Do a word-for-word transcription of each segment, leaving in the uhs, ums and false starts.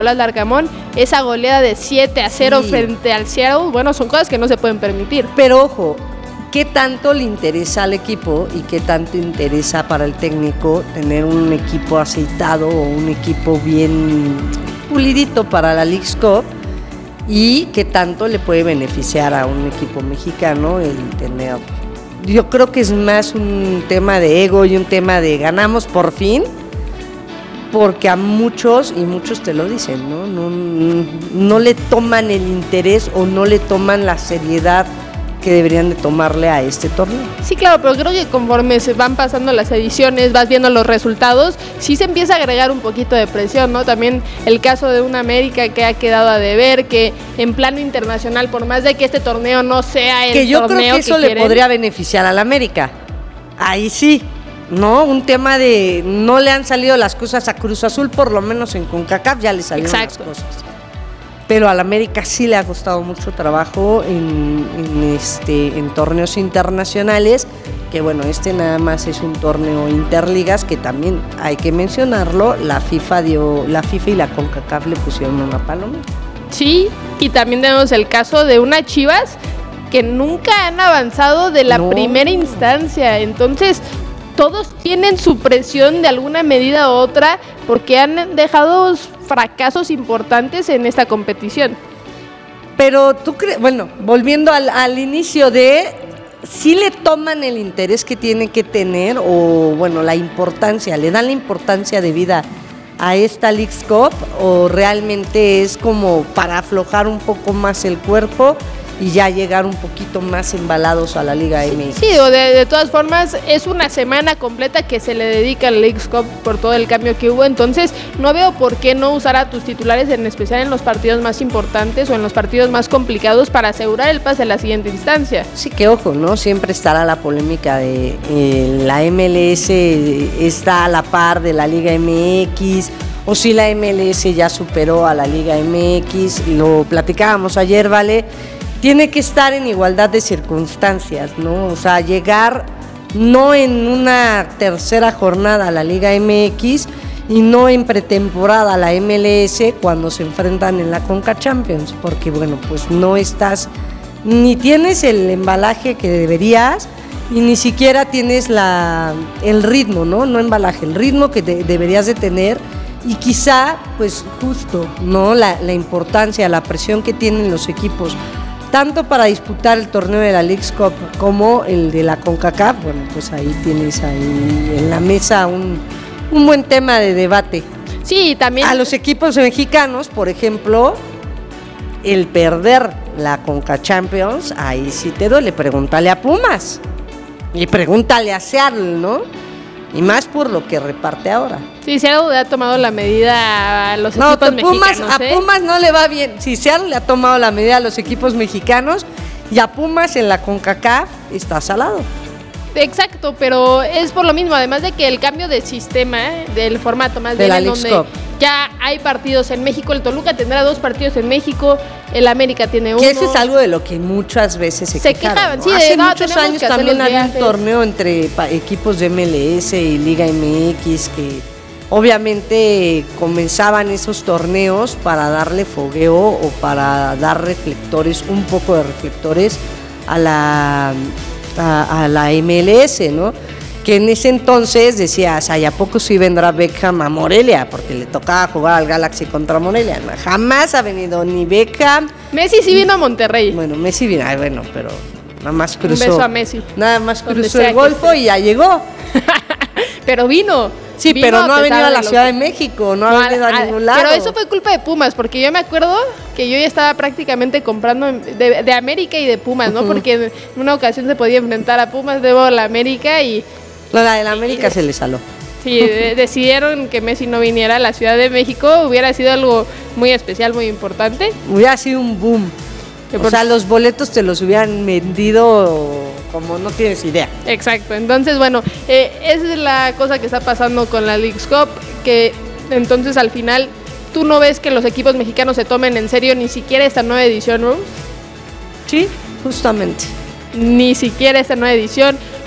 Larcamón, esa goleada de siete a cero sí. frente al Seattle, bueno, son cosas que no se pueden permitir. Pero ojo, ¿qué tanto le interesa al equipo y qué tanto interesa para el técnico tener un equipo aceitado o un equipo bien pulidito para la Leagues Cup? Y qué tanto le puede beneficiar a un equipo mexicano el tener... Yo creo que es más un tema de ego y un tema de ganamos por fin, porque a muchos, y muchos te lo dicen, ¿no? No, no le toman el interés o no le toman la seriedad que deberían de tomarle a este torneo. Sí, claro, pero creo que conforme se van pasando las ediciones, vas viendo los resultados, sí se empieza a agregar un poquito de presión, ¿no? También el caso de una América que ha quedado a deber, que en plano internacional, por más de que este torneo no sea el que yo torneo creo que eso que le quieren, podría beneficiar a la América. Ahí sí, ¿no? Un tema de no le han salido las cosas a Cruz Azul, por lo menos en CONCACAF ya le salieron Exacto. las cosas. Pero a la América sí le ha costado mucho trabajo en, en, este, en torneos internacionales, que bueno, este nada más es un torneo interligas, que también hay que mencionarlo, la FIFA dio, la FIFA y la CONCACAF le pusieron una palomita. Sí, y también tenemos el caso de unas Chivas que nunca han avanzado de la no. primera instancia, entonces todos tienen su presión de alguna medida u otra porque han dejado fracasos importantes en esta competición. Pero tú crees, bueno, volviendo al, al inicio de, ¿sí le toman el interés que tiene que tener o, bueno, la importancia, le dan la importancia de vida a esta Leagues Cup o realmente es como para aflojar un poco más el cuerpo y ya llegar un poquito más embalados a la Liga M X? Sí, sí, de, de todas formas es una semana completa que se le dedica al Leagues Cup por todo el cambio que hubo, entonces no veo por qué no usar a tus titulares, en especial en los partidos más importantes o en los partidos más complicados para asegurar el pase a la siguiente instancia. Sí, que ojo, ¿no? Siempre estará la polémica de eh, la M L S está a la par de la Liga M X o si la M L S ya superó a la Liga M X, lo platicábamos ayer, ¿vale? Tiene que estar en igualdad de circunstancias, ¿no? O sea, llegar no en una tercera jornada a la Liga M X y no en pretemporada a la M L S cuando se enfrentan en la Conca Champions, porque bueno, pues no estás, ni tienes el embalaje que deberías y ni siquiera tienes la, el ritmo, ¿no? No embalaje, el ritmo que de, deberías de tener y quizá, pues justo, ¿no? La, la importancia, la presión que tienen los equipos tanto para disputar el torneo de la Leagues Cup como el de la CONCACAF, bueno, pues ahí tienes ahí en la mesa un, un buen tema de debate. Sí, también. A los equipos mexicanos, por ejemplo, el perder la Conca Champions, ahí sí te duele, pregúntale a Pumas y pregúntale a Seattle, ¿no? Y más por lo que reparte ahora. Sí, Seattle le ha tomado la medida a los no, equipos Pumas, mexicanos. A ¿eh? Pumas no le va bien. Si Seattle le ha tomado la medida a los equipos mexicanos y a Pumas en la CONCACAF está salado. Exacto, pero es por lo mismo, además de que el cambio de sistema, ¿eh? del formato más de bien la en Leagues donde Cup. Ya hay partidos en México, el Toluca tendrá dos partidos en México, el América tiene uno. Que eso es algo de lo que muchas veces se, se quejaron, quejaban. ¿no? Sí, Hace de, no, muchos años también había un torneo entre pa- equipos de M L S y Liga M X que obviamente comenzaban esos torneos para darle fogueo o para dar reflectores, un poco de reflectores a la, a, a la M L S, ¿no? Que en ese entonces decías, ay, ¿a poco sí vendrá Beckham a Morelia? Porque le tocaba jugar al Galaxy contra Morelia. No, jamás ha venido ni Beckham. Messi sí vino a Monterrey. Bueno, Messi vino, ay, bueno, pero nada más cruzó. Un beso a Messi. Nada más Donde cruzó sea el Golfo y ya llegó. Pero vino. Sí, vino pero no a ha venido a la de Ciudad que... de México, no, no ha venido a, a ningún lado. Pero eso fue culpa de Pumas, porque yo me acuerdo que yo ya estaba prácticamente comprando de, de América y de Pumas, ¿no? Uh-huh. Porque en una ocasión se podía enfrentar a Pumas, luego a la América y... No, la de la América y, se le saló. Sí, de, decidieron que Messi no viniera a la Ciudad de México, hubiera sido algo muy especial, muy importante. Hubiera sido un boom. O sea, los boletos te los hubieran vendido como no tienes idea. Exacto, entonces bueno, eh, esa es la cosa que está pasando con la Leagues Cup, que entonces al final tú no ves que los equipos mexicanos se tomen en serio ni siquiera esta nueva edición, ¿no? Sí, justamente. Ni siquiera esta nueva edición.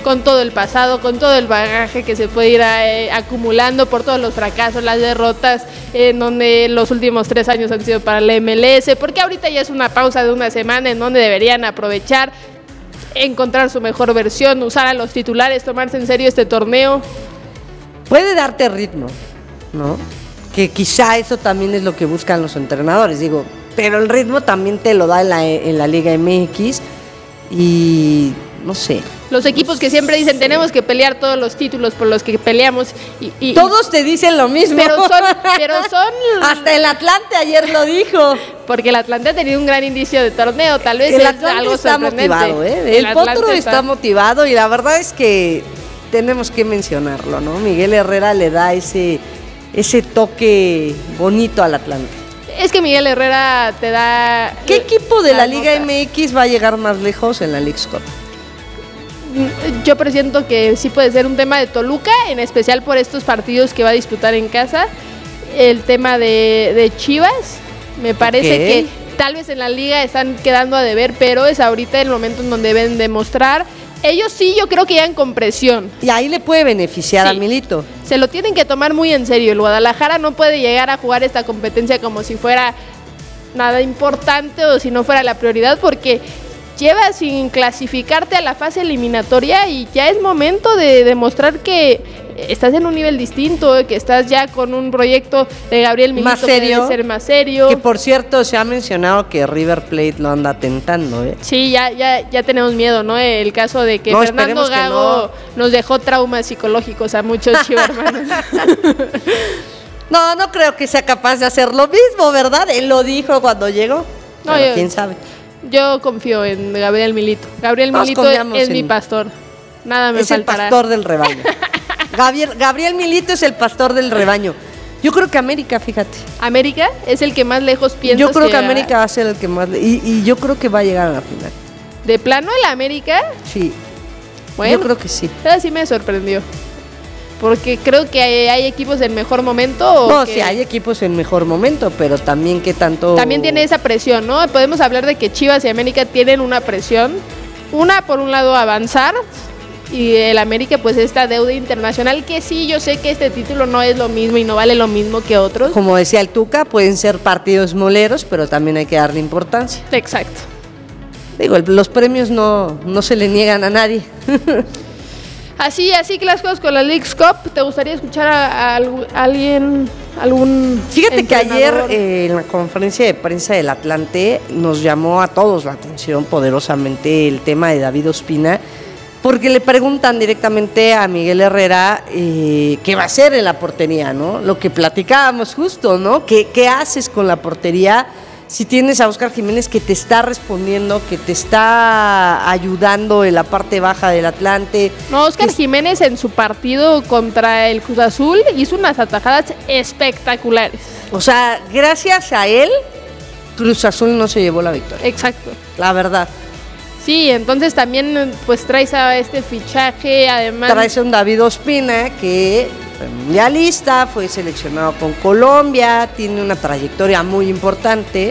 con todo el pasado, con todo el bagaje que se puede ir a, eh, acumulando por todos los fracasos, las derrotas, eh, en donde los últimos tres años han sido para la M L S, porque ahorita ya es una pausa de una semana en donde deberían aprovechar, encontrar su mejor versión, usar a los titulares, tomarse en serio este torneo. Puede darte ritmo, ¿no? Que quizá eso también es lo que buscan los entrenadores, digo, pero el ritmo también te lo da en la, en la Liga M X y no sé. Los equipos que siempre dicen, tenemos que pelear todos los títulos por los que peleamos. Y, y Todos te dicen lo mismo. Pero son, pero son... Hasta el Atlante ayer lo dijo. Porque el Atlante ha tenido un gran inicio de torneo, tal vez el es Atlante algo está sorprendente. motivado, ¿eh? El, el Potro está... está motivado y la verdad es que tenemos que mencionarlo, ¿no? Miguel Herrera le da ese, ese toque bonito al Atlante. Es que Miguel Herrera te da... ¿Qué equipo de la, la Liga M X va a llegar más lejos en la Leagues Cup? Yo presiento que sí puede ser un tema de Toluca, en especial por estos partidos que va a disputar en casa. El tema de, de Chivas, me parece okay. que tal vez en la liga están quedando a deber, pero es ahorita el momento en donde deben demostrar. Ellos sí, yo creo que llegan con presión. Y ahí le puede beneficiar sí. a Milito. Se lo tienen que tomar muy en serio. El Guadalajara no puede llegar a jugar esta competencia como si fuera nada importante o si no fuera la prioridad, porque llevas sin clasificarte a la fase eliminatoria y ya es momento de demostrar que estás en un nivel distinto, que estás ya con un proyecto de Gabriel Milito más serio, que debe ser más serio. Que por cierto se ha mencionado que River Plate lo anda tentando, ¿eh? Sí, ya, ya, ya tenemos miedo, ¿no? El caso de que no, Fernando Gago no. nos dejó traumas psicológicos a muchos chivarmanos. No, no creo que sea capaz de hacer lo mismo, ¿verdad? Él lo dijo cuando llegó. No, yo, quién sabe. Yo confío en Gabriel Milito. Gabriel Nos Milito es en... mi pastor. Nada me es faltará. Es el pastor del rebaño. Gabriel, Gabriel Milito es el pastor del rebaño. Yo creo que América, fíjate. ¿América? Es el que más lejos piensa. Yo creo que, que América va a ser el que más... Y, y yo creo que va a llegar a la final. ¿De plano el América? Sí. Bueno, yo creo que sí. Pero sí me sorprendió. Porque creo que hay, hay equipos en mejor momento. ¿O no, que... sí, hay equipos en mejor momento, pero también que tanto... También tiene esa presión, ¿no? Podemos hablar de que Chivas y América tienen una presión. Una, por un lado, avanzar. Y el América, pues, esta deuda internacional, que sí, yo sé que este título no es lo mismo y no vale lo mismo que otros. Como decía el Tuca, pueden ser partidos moleros, pero también hay que darle importancia. Exacto. Digo, los premios no, no se le niegan a nadie. Así, así que las cosas con la Leagues Cup. ¿Te gustaría escuchar a, a, a alguien, algún Fíjate entrenador? Que ayer eh, en la conferencia de prensa del Atlante nos llamó a todos la atención poderosamente el tema de David Ospina, porque le preguntan directamente a Miguel Herrera eh, qué va a hacer en la portería, ¿no? Lo que platicábamos justo, ¿no? ¿Qué, qué haces con la portería? Si tienes a Óscar Jiménez que te está respondiendo, que te está ayudando en la parte baja del Atlante. No, Óscar Jiménez en su partido contra el Cruz Azul hizo unas atajadas espectaculares. O sea, gracias a él, Cruz Azul no se llevó la victoria. Exacto. La verdad. Sí, entonces también pues traes a este fichaje, además... Traes a un David Ospina que fue mundialista, fue seleccionado con Colombia, tiene una trayectoria muy importante,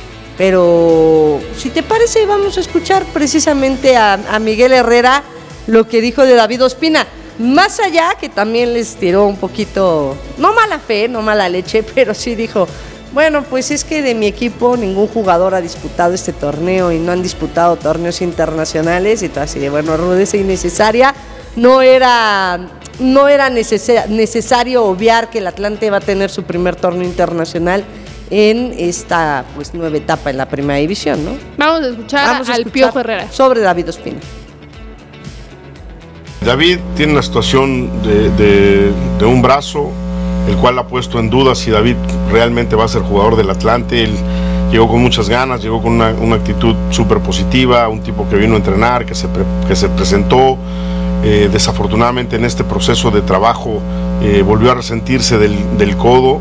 pero si te parece vamos a escuchar precisamente a, a Miguel Herrera lo que dijo de David Ospina, más allá que también les tiró un poquito, no mala fe, no mala leche, pero sí dijo... Bueno, pues es que de mi equipo ningún jugador ha disputado este torneo y no han disputado torneos internacionales y todo así de, bueno, rudeza innecesaria. No era, no era neces- necesario obviar que el Atlante va a tener su primer torneo internacional en esta pues nueva etapa en la primera división, ¿no? Vamos a escuchar Vamos a al escuchar Piojo Herrera. Sobre David Ospina. David tiene una situación de, de, de un brazo, el cual ha puesto en duda si David realmente va a ser jugador del Atlante. Él llegó con muchas ganas, llegó con una, una actitud súper positiva, un tipo que vino a entrenar, que se, pre, que se presentó. Eh, desafortunadamente en este proceso de trabajo eh, volvió a resentirse del, del codo.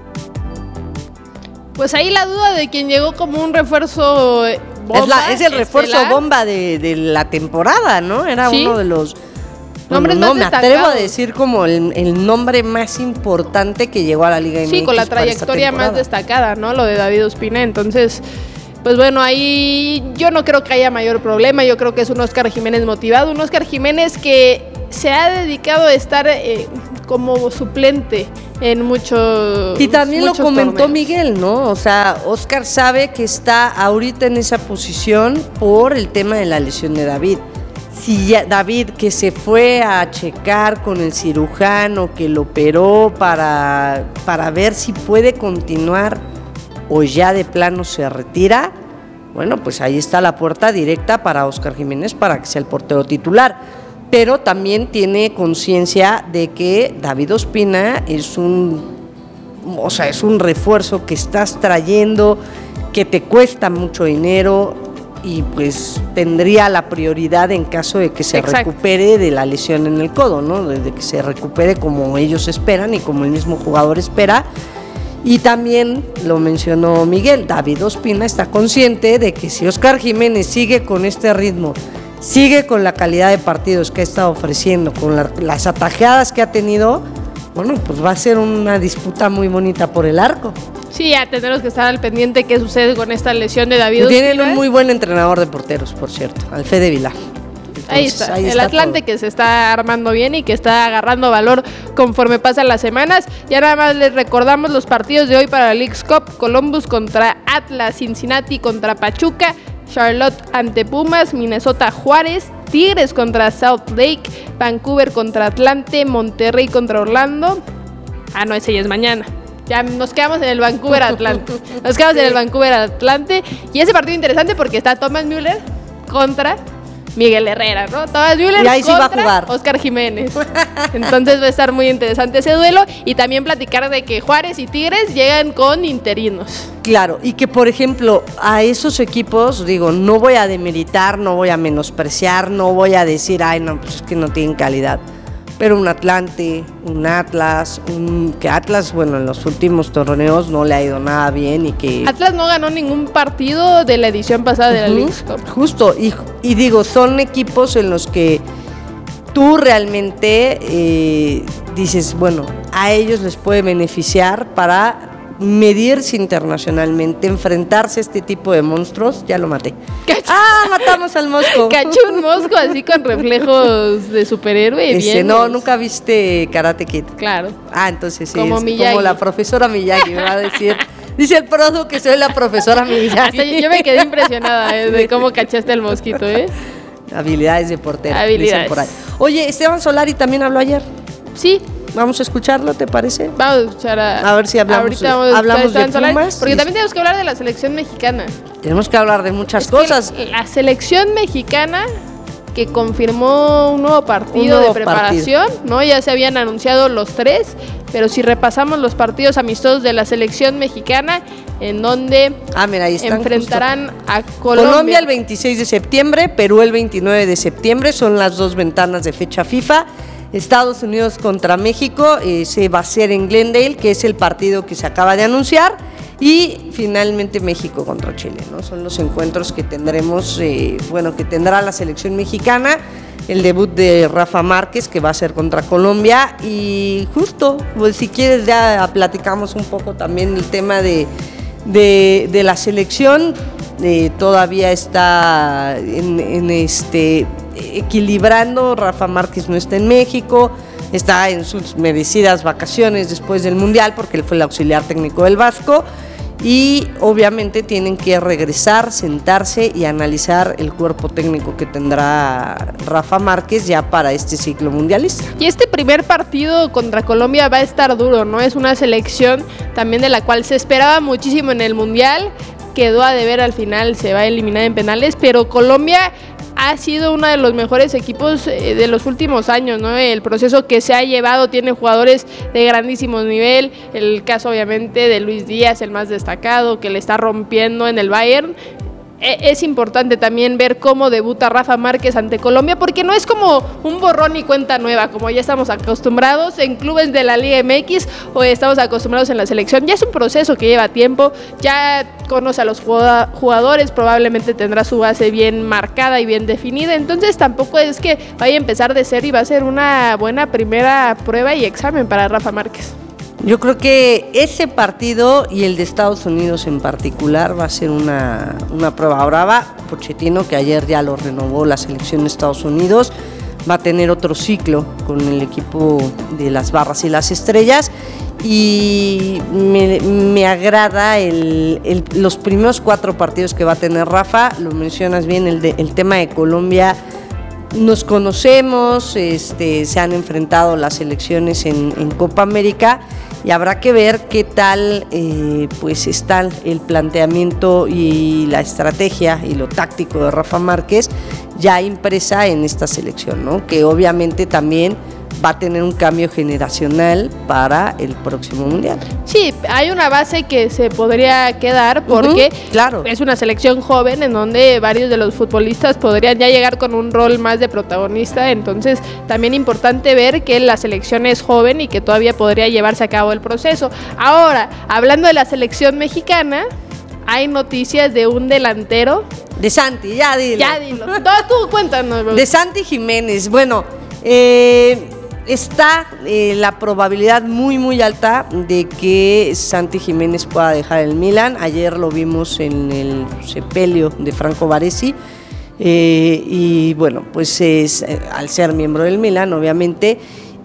Pues ahí la duda de quien llegó como un refuerzo bomba. Es, la, es el refuerzo estelar. bomba de, de la temporada, ¿no? Era ¿Sí? uno de los... Bueno, no, me atrevo a decir como el, el nombre más importante que llegó a la Liga M X. Sí, con la trayectoria más destacada, ¿no? Lo de David Ospina. Entonces, pues bueno, ahí yo no creo que haya mayor problema. Yo creo que es un Óscar Jiménez motivado, un Óscar Jiménez que se ha dedicado a estar eh, como suplente en muchos Y también muchos lo comentó torneos. Miguel, ¿no? O sea, Óscar sabe que está ahorita en esa posición por el tema de la lesión de David. Si ya David, que se fue a checar con el cirujano que lo operó para, para ver si puede continuar o ya de plano se retira, bueno, pues ahí está la puerta directa para Óscar Jiménez para que sea el portero titular. Pero también tiene conciencia de que David Ospina es un, o sea, es un refuerzo que estás trayendo, que te cuesta mucho dinero y pues tendría la prioridad en caso de que se Exacto. recupere de la lesión en el codo, ¿no? De que se recupere como ellos esperan y como el mismo jugador espera. Y también lo mencionó Miguel, David Ospina está consciente de que si Óscar Jiménez sigue con este ritmo, sigue con la calidad de partidos que ha estado ofreciendo, con la, las atajadas que ha tenido, bueno, pues va a ser una disputa muy bonita por el arco. Sí, ya tendremos que estar al pendiente qué sucede con esta lesión de David Tienen Ospina. un muy buen entrenador de porteros, por cierto, Alfede Vilá. Ahí Entonces, está, ahí el está Atlante todo. que se está armando bien y que está agarrando valor conforme pasan las semanas. Ya nada más les recordamos los partidos de hoy para la Leagues Cup: Columbus contra Atlas, Cincinnati contra Pachuca, Charlotte ante Pumas, Minnesota Juárez, Tigres contra Salt Lake, Vancouver contra Atlante, Monterrey contra Orlando. Ah, no, ese ya es mañana. Ya nos quedamos en el Vancouver Atlante. Nos quedamos en el Vancouver Atlante. Y ese partido interesante porque está Thomas Müller contra Miguel Herrera, ¿no? Thomas Müller Y ahí sí va a contra jugar Óscar Jiménez. Entonces va a estar muy interesante ese duelo. Y también platicar de que Juárez y Tigres llegan con interinos. Claro, y que por ejemplo a esos equipos, digo, no voy a demeritar, no voy a menospreciar, no voy a decir, ay no, pues es que no tienen calidad, pero un Atlante, un Atlas, un que Atlas, bueno, en los últimos torneos no le ha ido nada bien y que... Atlas no ganó ningún partido de la edición pasada de la Ujú, Leagues Cup. Justo, y, y digo, son equipos en los que tú realmente eh, dices, bueno, a ellos les puede beneficiar para medirse internacionalmente, enfrentarse a este tipo de monstruos. Ya lo maté. Cach- ¡Ah, matamos al mosco! Cachó un mosco así con reflejos de superhéroe. Este, bien, no, pues, nunca viste Karate Kid. Claro. Ah, entonces sí, Como es Miyagi. como la profesora Miyagi, me va a decir. Dice el produ que soy la profesora Miyagi. Hasta yo, yo me quedé impresionada eh, de cómo cachaste el mosquito, ¿eh? Habilidades de portero. Habilidades. dicen por ahí. Oye, Esteban Solari también habló ayer. Sí, Vamos a escucharlo, ¿te parece? vamos a escuchar a... A ver si hablamos- ahorita vamos a escuchar hablamos a Esteban de Solari, Pumas porque y- también tenemos que hablar de la selección mexicana. Tenemos que hablar de muchas Es que cosas. La selección mexicana que confirmó un nuevo partido Un nuevo de preparación, ¿no? Ya se habían anunciado los tres, pero si repasamos los partidos amistosos de la selección mexicana, en donde Ah, mira, ahí están. enfrentarán a justo. Colombia. Colombia el veintiséis de septiembre, Perú el veintinueve de septiembre, son las dos ventanas de fecha FIFA. Estados Unidos contra México, ese va a ser en Glendale, que es el partido que se acaba de anunciar. Y finalmente México contra Chile, ¿no? Son los encuentros que tendremos, eh, bueno, que tendrá la selección mexicana. El debut de Rafa Márquez, que va a ser contra Colombia. Y justo, pues si quieres ya platicamos un poco también el tema de, de, de la selección. Eh, todavía está en, en este equilibrando. Rafa Márquez no está en México, está en sus merecidas vacaciones después del Mundial porque él fue el auxiliar técnico del Vasco y obviamente tienen que regresar, sentarse y analizar el cuerpo técnico que tendrá Rafa Márquez ya para este ciclo mundialista. Y este primer partido contra Colombia va a estar duro, ¿no? Es una selección también de la cual se esperaba muchísimo en el Mundial, quedó a deber al final, se va a eliminar en penales, pero Colombia ha sido uno de los mejores equipos eh, de los últimos años, ¿no? El proceso que se ha llevado tiene jugadores de grandísimo nivel, el caso obviamente de Luis Díaz, el más destacado, que le está rompiendo en el Bayern. Es importante también ver cómo debuta Rafa Márquez ante Colombia, porque no es como un borrón y cuenta nueva, como ya estamos acostumbrados en clubes de la Liga M X o estamos acostumbrados en la selección. Ya es un proceso que lleva tiempo, ya conoce a los jugadores, probablemente tendrá su base bien marcada y bien definida, entonces tampoco es que vaya a empezar de cero y va a ser una buena primera prueba y examen para Rafa Márquez. Yo creo que ese partido y el de Estados Unidos en particular va a ser una, una prueba brava. Pochettino, que ayer ya lo renovó la selección de Estados Unidos, va a tener otro ciclo con el equipo de las Barras y las Estrellas, y me, me agrada el, el, los primeros cuatro partidos que va a tener Rafa. Lo mencionas bien, el, de, el tema de Colombia. Nos conocemos, este, se han enfrentado las selecciones en, en Copa América, y habrá que ver qué tal eh, pues está el planteamiento y la estrategia y lo táctico de Rafa Márquez ya impresa en esta selección, ¿no? Que obviamente también va a tener un cambio generacional para el próximo Mundial. Sí, hay una base que se podría quedar porque uh-huh, claro. es una selección joven en donde varios de los futbolistas podrían ya llegar con un rol más de protagonista, entonces también importante ver que la selección es joven y que todavía podría llevarse a cabo el proceso. Ahora, hablando de la selección mexicana, hay noticias de un delantero. De Santi, ya dilo. Ya dilo. No, tú cuéntanos. De Santi Jiménez, bueno, eh... está eh, la probabilidad muy muy alta de que Santi Jiménez pueda dejar el Milan. Ayer lo vimos en el sepelio de Franco Baresi, eh, y bueno, pues es, eh, al ser miembro del Milan obviamente,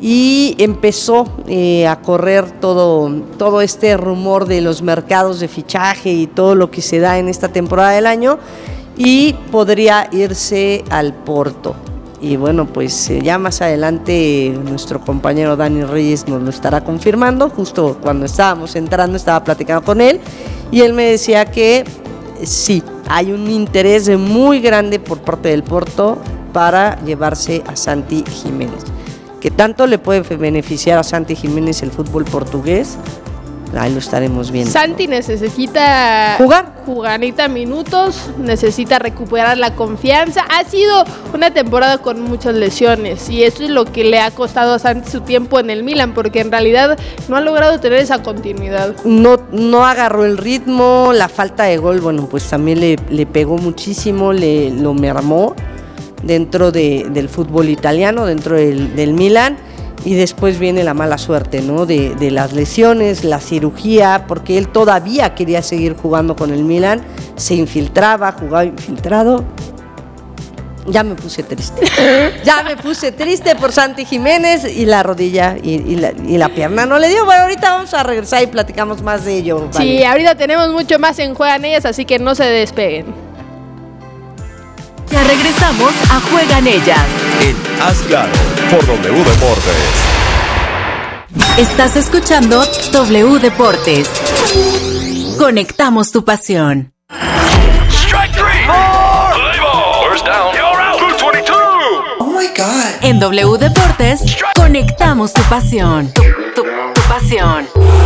y empezó eh, a correr todo, todo este rumor de los mercados de fichaje y todo lo que se da en esta temporada del año, y podría irse al Porto. Y bueno, pues eh, ya más adelante nuestro compañero Dani Reyes nos lo estará confirmando. Justo cuando estábamos entrando estaba platicando con él, y él me decía que eh, sí, hay un interés muy grande por parte del Porto para llevarse a Santi Jiménez. ¿Qué tanto le puede beneficiar a Santi Jiménez el fútbol portugués? Ahí lo estaremos viendo. Santi necesita jugar, jugar, necesita minutos, necesita recuperar la confianza. Ha sido una temporada con muchas lesiones, y eso es lo que le ha costado a Santi su tiempo en el Milan, porque en realidad no ha logrado tener esa continuidad. No, no agarró el ritmo, la falta de gol, bueno, pues también le, le pegó muchísimo, le, lo mermó dentro de, del fútbol italiano, dentro del, del Milan. Y después viene la mala suerte, ¿no? De, de las lesiones, la cirugía, porque él todavía quería seguir jugando con el Milan, se infiltraba, jugaba infiltrado. Ya me puse triste. Ya me puse triste por Santi Jiménez, y la rodilla y, y, la, y la pierna no le dio. Bueno, ahorita vamos a regresar y platicamos más de ello. ¿Vale? Sí, ahorita tenemos mucho más en Juegan Ellas, así que no se despeguen. Ya regresamos a Juegan Ellas. En Haz Claro, por W Deportes. Estás escuchando W Deportes. Conectamos tu pasión. Strike three. More. First down. You're out. Blue twenty-two. Oh my God. En W Deportes, conectamos tu pasión. Tu, tu, tu pasión.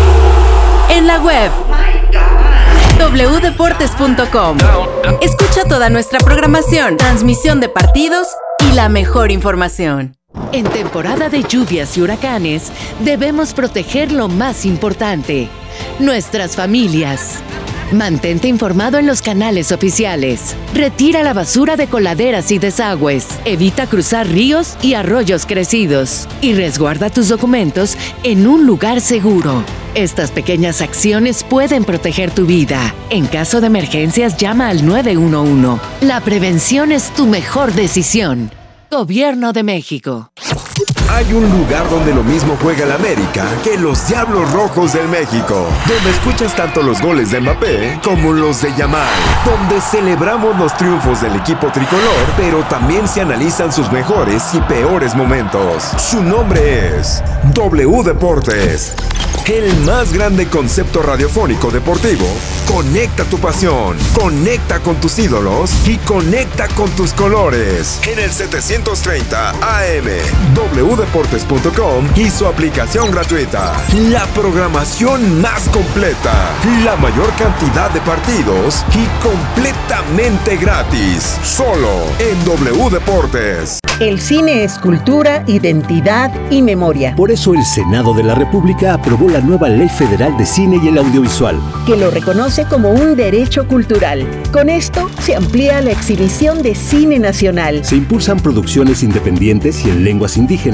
En la web doble u deportes punto com. Escucha toda nuestra programación, transmisión de partidos y la mejor información. En temporada de lluvias y huracanes, debemos proteger lo más importante: nuestras familias. Mantente informado en los canales oficiales. Retira la basura de coladeras y desagües. Evita cruzar ríos y arroyos crecidos. Y resguarda tus documentos en un lugar seguro. Estas pequeñas acciones pueden proteger tu vida. En caso de emergencias, llama al nueve uno uno. La prevención es tu mejor decisión. Gobierno de México. Hay un lugar donde lo mismo juega el América que los Diablos Rojos del México, donde escuchas tanto los goles de Mbappé como los de Yamal, donde celebramos los triunfos del equipo tricolor, pero también se analizan sus mejores y peores momentos. Su nombre es W Deportes. El más grande concepto radiofónico deportivo. Conecta tu pasión, conecta con tus ídolos y conecta con tus colores. En el setecientos treinta A M, w deportes punto com y su aplicación gratuita. La programación más completa, la mayor cantidad de partidos y completamente gratis. Solo en W Deportes. El cine es cultura, identidad y memoria. Por eso el Senado de la República aprobó la nueva Ley Federal de Cine y el Audiovisual, que lo reconoce como un derecho cultural. Con esto se amplía la exhibición de cine nacional. Se impulsan producciones independientes y en lenguas indígenas.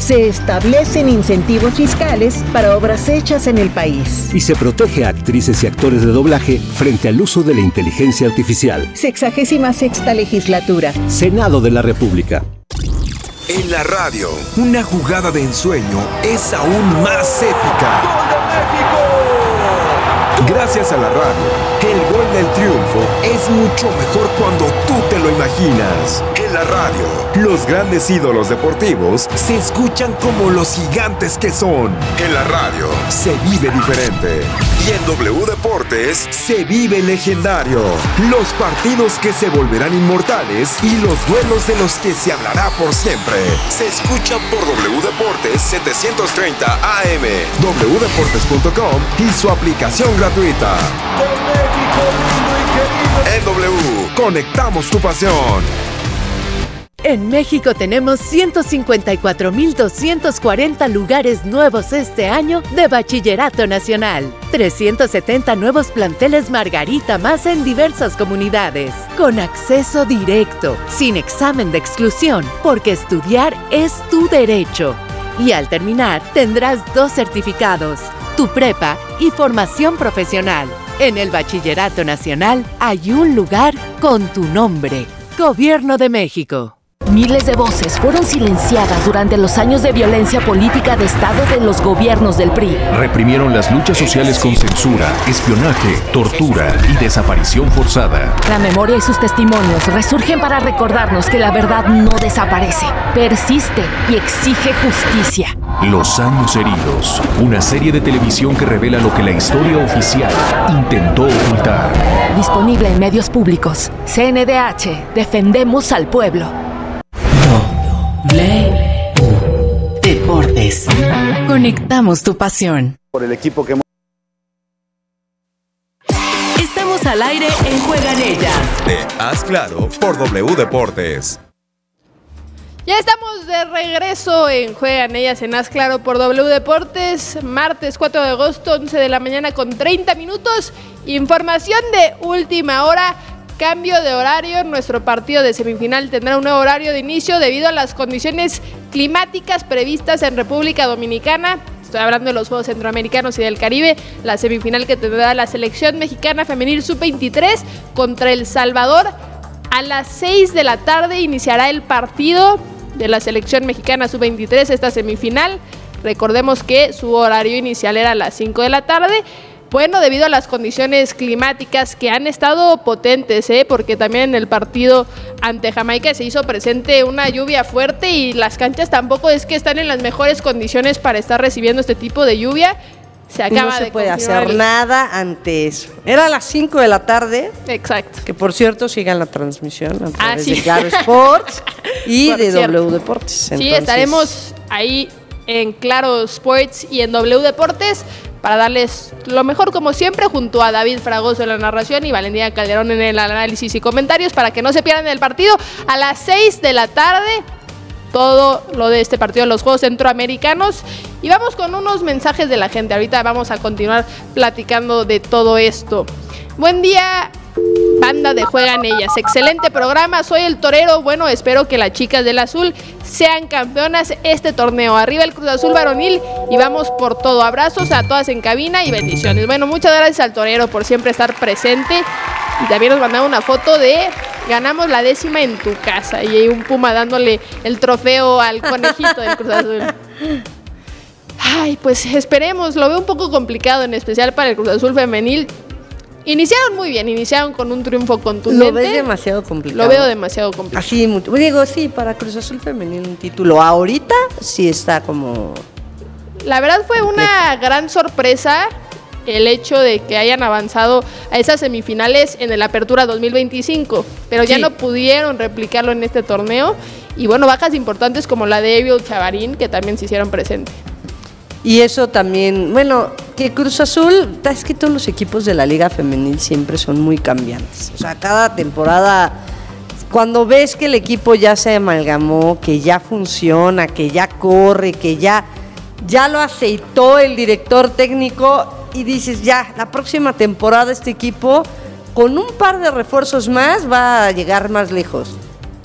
Se establecen incentivos fiscales para obras hechas en el país. Y se protege a actrices y actores de doblaje frente al uso de la inteligencia artificial. Sexagésima sexta legislatura. Senado de la República. En la radio, una jugada de ensueño es aún más épica. ¡Gol de México! Gracias a la radio, el gol del triunfo es mucho mejor cuando tú te lo imaginas. En la radio, los grandes ídolos deportivos se escuchan como los gigantes que son. En la radio, se vive diferente. Y en W Deportes, se vive legendario. Los partidos que se volverán inmortales y los duelos de los que se hablará por siempre. Se escucha por W Deportes setecientos treinta A M, w deportes punto com y su aplicación gratuita. En W, conectamos tu pasión. En México tenemos ciento cincuenta y cuatro mil doscientos cuarenta lugares nuevos este año de Bachillerato Nacional. trescientos setenta nuevos planteles Margarita más en diversas comunidades. Con acceso directo, sin examen de exclusión, porque estudiar es tu derecho. Y al terminar, tendrás dos certificados, tu prepa y formación profesional. En el Bachillerato Nacional hay un lugar con tu nombre. Gobierno de México. Miles de voces fueron silenciadas durante los años de violencia política de Estado de los gobiernos del P R I. Reprimieron las luchas sociales con censura, espionaje, tortura y desaparición forzada. La memoria y sus testimonios resurgen para recordarnos que la verdad no desaparece, persiste y exige justicia. Los años heridos, una serie de televisión que revela lo que la historia oficial intentó ocultar. Disponible en medios públicos. C N D H, defendemos al pueblo. W Deportes. Conectamos tu pasión. Por el equipo que hemos... Estamos al aire en Juegan Ellas. De Haz Claro por W Deportes. Ya estamos de regreso en Juegan Ellas en Haz Claro por W Deportes. Martes cuatro de agosto, once de la mañana con treinta minutos. Información de última hora. Cambio de horario, nuestro partido de semifinal tendrá un nuevo horario de inicio debido a las condiciones climáticas previstas en República Dominicana. Estoy hablando de los Juegos Centroamericanos y del Caribe, la semifinal que tendrá la selección mexicana femenil sub veintitrés contra El Salvador. A las seis de la tarde iniciará el partido de la selección mexicana sub veintitrés, esta semifinal. Recordemos que su horario inicial era a las cinco de la tarde. Bueno, debido a las condiciones climáticas que han estado potentes, ¿eh? Porque también en el partido ante Jamaica se hizo presente una lluvia fuerte y las canchas tampoco es que están en las mejores condiciones para estar recibiendo este tipo de lluvia. Se acaba no se de puede confirmar hacer el... nada ante eso. Era a las cinco de la tarde. Exacto. Que por cierto sigan la transmisión a través ah, sí. de Claro Sports y por de cierto. W Deportes. Sí, Entonces... estaremos ahí en Claro Sports y en W Deportes para darles lo mejor como siempre, junto a David Fragoso en la narración y Valentina Calderón en el análisis y comentarios, para que no se pierdan el partido a las seis de la tarde, todo lo de este partido de los Juegos Centroamericanos. Y vamos con unos mensajes de la gente, ahorita vamos a continuar platicando de todo esto. Buen día, banda de Juegan Ellas, excelente programa, soy el Torero, bueno, espero que las chicas del Azul sean campeonas este torneo, arriba el Cruz Azul varonil y vamos por todo, abrazos a todas en cabina y bendiciones. Bueno, muchas gracias al Torero por siempre estar presente y también nos mandaron una foto de ganamos la décima en tu casa y hay un puma dándole el trofeo al conejito del Cruz Azul. Ay, pues esperemos, lo veo un poco complicado, en especial para el Cruz Azul femenil. Iniciaron muy bien, iniciaron con un triunfo contundente. Lo ves demasiado complicado. Lo veo demasiado complicado. Así, mucho. Digo, sí, para Cruz Azul femenil un título ahorita sí está como... La verdad fue una gran sorpresa el hecho de que hayan avanzado a esas semifinales en el Apertura dos mil veinticinco, pero ya sí. no pudieron replicarlo en este torneo. Y bueno, bajas importantes como la de Evil Chavarín, que también se hicieron presentes. Y eso también, bueno, que Cruz Azul, es que todos los equipos de la Liga Femenil siempre son muy cambiantes. O sea, cada temporada, cuando ves que el equipo ya se amalgamó, que ya funciona, que ya corre, que ya, ya lo aceitó el director técnico y dices, ya, la próxima temporada este equipo, con un par de refuerzos más, va a llegar más lejos.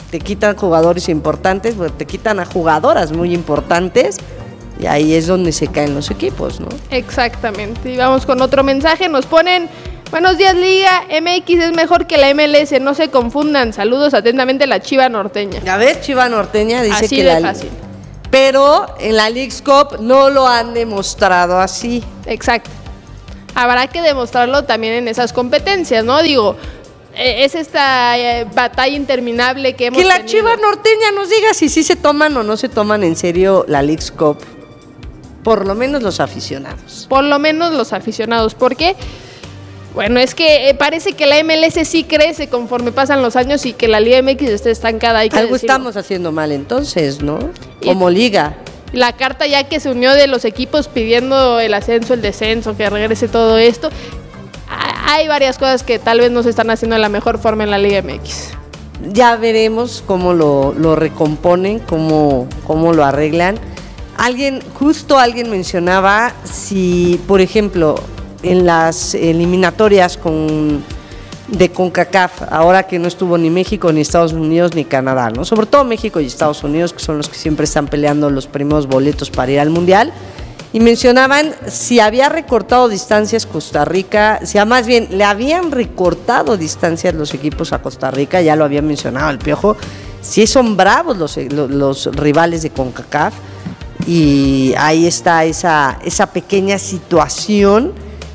te quitan jugadores importantes, pues te quitan a jugadoras muy importantes y ahí es donde se caen los equipos, ¿no? Exactamente. Y vamos con otro mensaje, nos ponen: buenos días, Liga M X es mejor que la M L S, no se confundan. Saludos atentamente, la Chiva Norteña. A ver, Chiva Norteña dice así que de la fácil. Pero en la Leagues Cup no lo han demostrado así. Exacto. Habrá que demostrarlo también en esas competencias, ¿no? Digo, eh, es esta eh, batalla interminable que hemos Que la tenido. Chiva Norteña nos diga si sí se toman o no se toman en serio la Leagues Cup. Por lo menos los aficionados. Por lo menos los aficionados, porque bueno, es que eh, parece que la M L S sí crece conforme pasan los años y que la Liga M X está estancada. Hay que Algo decirlo. estamos haciendo mal entonces, ¿no? Y- Como liga. La carta ya que se unió de los equipos pidiendo el ascenso, el descenso, que regrese todo esto. Ha- Hay varias cosas que tal vez no se están haciendo de la mejor forma en la Liga M X. Ya veremos cómo lo, lo recomponen, cómo, cómo lo arreglan. Alguien, justo alguien mencionaba si, por ejemplo, en las eliminatorias con, de CONCACAF, ahora que no estuvo ni México, ni Estados Unidos, ni Canadá, ¿no? Sobre todo México y Estados Unidos, que son los que siempre están peleando los primeros boletos para ir al Mundial. Y mencionaban si había recortado distancias Costa Rica, si más bien le habían recortado distancias los equipos a Costa Rica, ya lo había mencionado el Piojo, si son bravos los, los, los rivales de CONCACAF, y ahí está esa, esa pequeña situación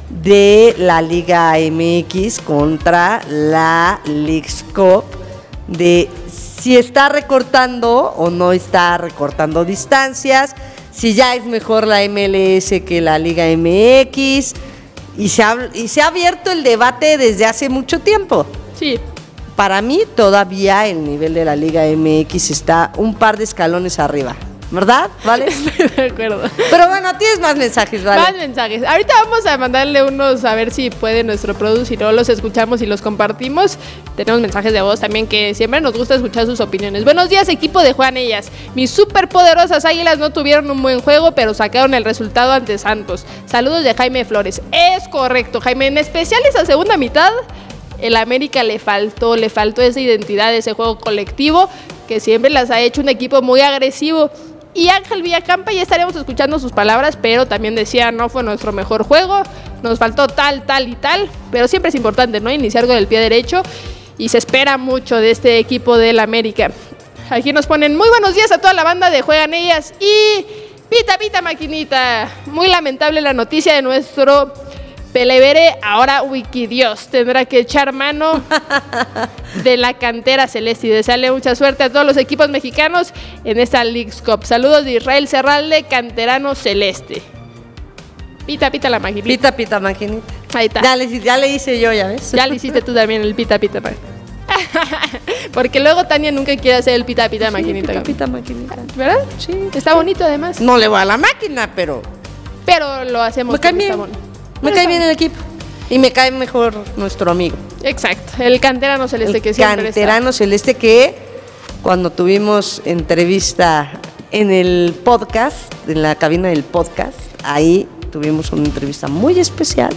de la Liga M X contra la Leagues Cup, de si está recortando o no está recortando distancias, si ya es mejor la M L S que la Liga M X, y se ha, y se ha abierto el debate desde hace mucho tiempo. Sí. Para mí todavía el nivel de la Liga M X está un par de escalones arriba, ¿verdad? ¿Vale? Estoy de acuerdo. Pero bueno, tienes más mensajes, ¿vale? Más mensajes. Ahorita vamos a mandarle unos a ver si puede nuestro produ, si no los escuchamos y los compartimos. Tenemos mensajes de voz también que siempre nos gusta escuchar sus opiniones. Buenos días, equipo de Juan Ellas. Mis superpoderosas Águilas no tuvieron un buen juego, pero sacaron el resultado ante Santos. Saludos de Jaime Flores. Es correcto, Jaime. En especial esa segunda mitad, el América le faltó, le faltó esa identidad, ese juego colectivo que siempre las ha hecho un equipo muy agresivo. Y Ángel Villacampa, ya estaremos escuchando sus palabras, pero también decía, no fue nuestro mejor juego, nos faltó tal, tal y tal, pero siempre es importante, ¿no? Iniciar con el pie derecho y se espera mucho de este equipo del América. Aquí nos ponen, muy buenos días a toda la banda de Juegan Ellas y pita, pita, maquinita. Muy lamentable la noticia de nuestro Pelevere, ahora Wikidios tendrá que echar mano de la cantera celeste y desearle mucha suerte a todos los equipos mexicanos en esta Leagues Cup. Saludos de Israel Serralde, canterano celeste. Pita, pita la maquinita. Pita, pita, maquinita. Ahí está. Ya le, ya le hice yo, ya ves. Ya le hiciste tú también el pita, pita, maquinita. Porque luego Tania nunca quiere hacer el pita, pita, Sí, maquinita. pita, pita, maquinita. ¿Verdad? Sí. Está bonito además. No le voy a la máquina, pero Pero lo hacemos me cae porque está bien. bonito. Me cae bien el equipo. Y me cae mejor nuestro amigo. Exacto, el canterano celeste El que siempre canterano celeste que cuando tuvimos entrevista en el podcast, en la cabina del podcast, ahí tuvimos una entrevista muy especial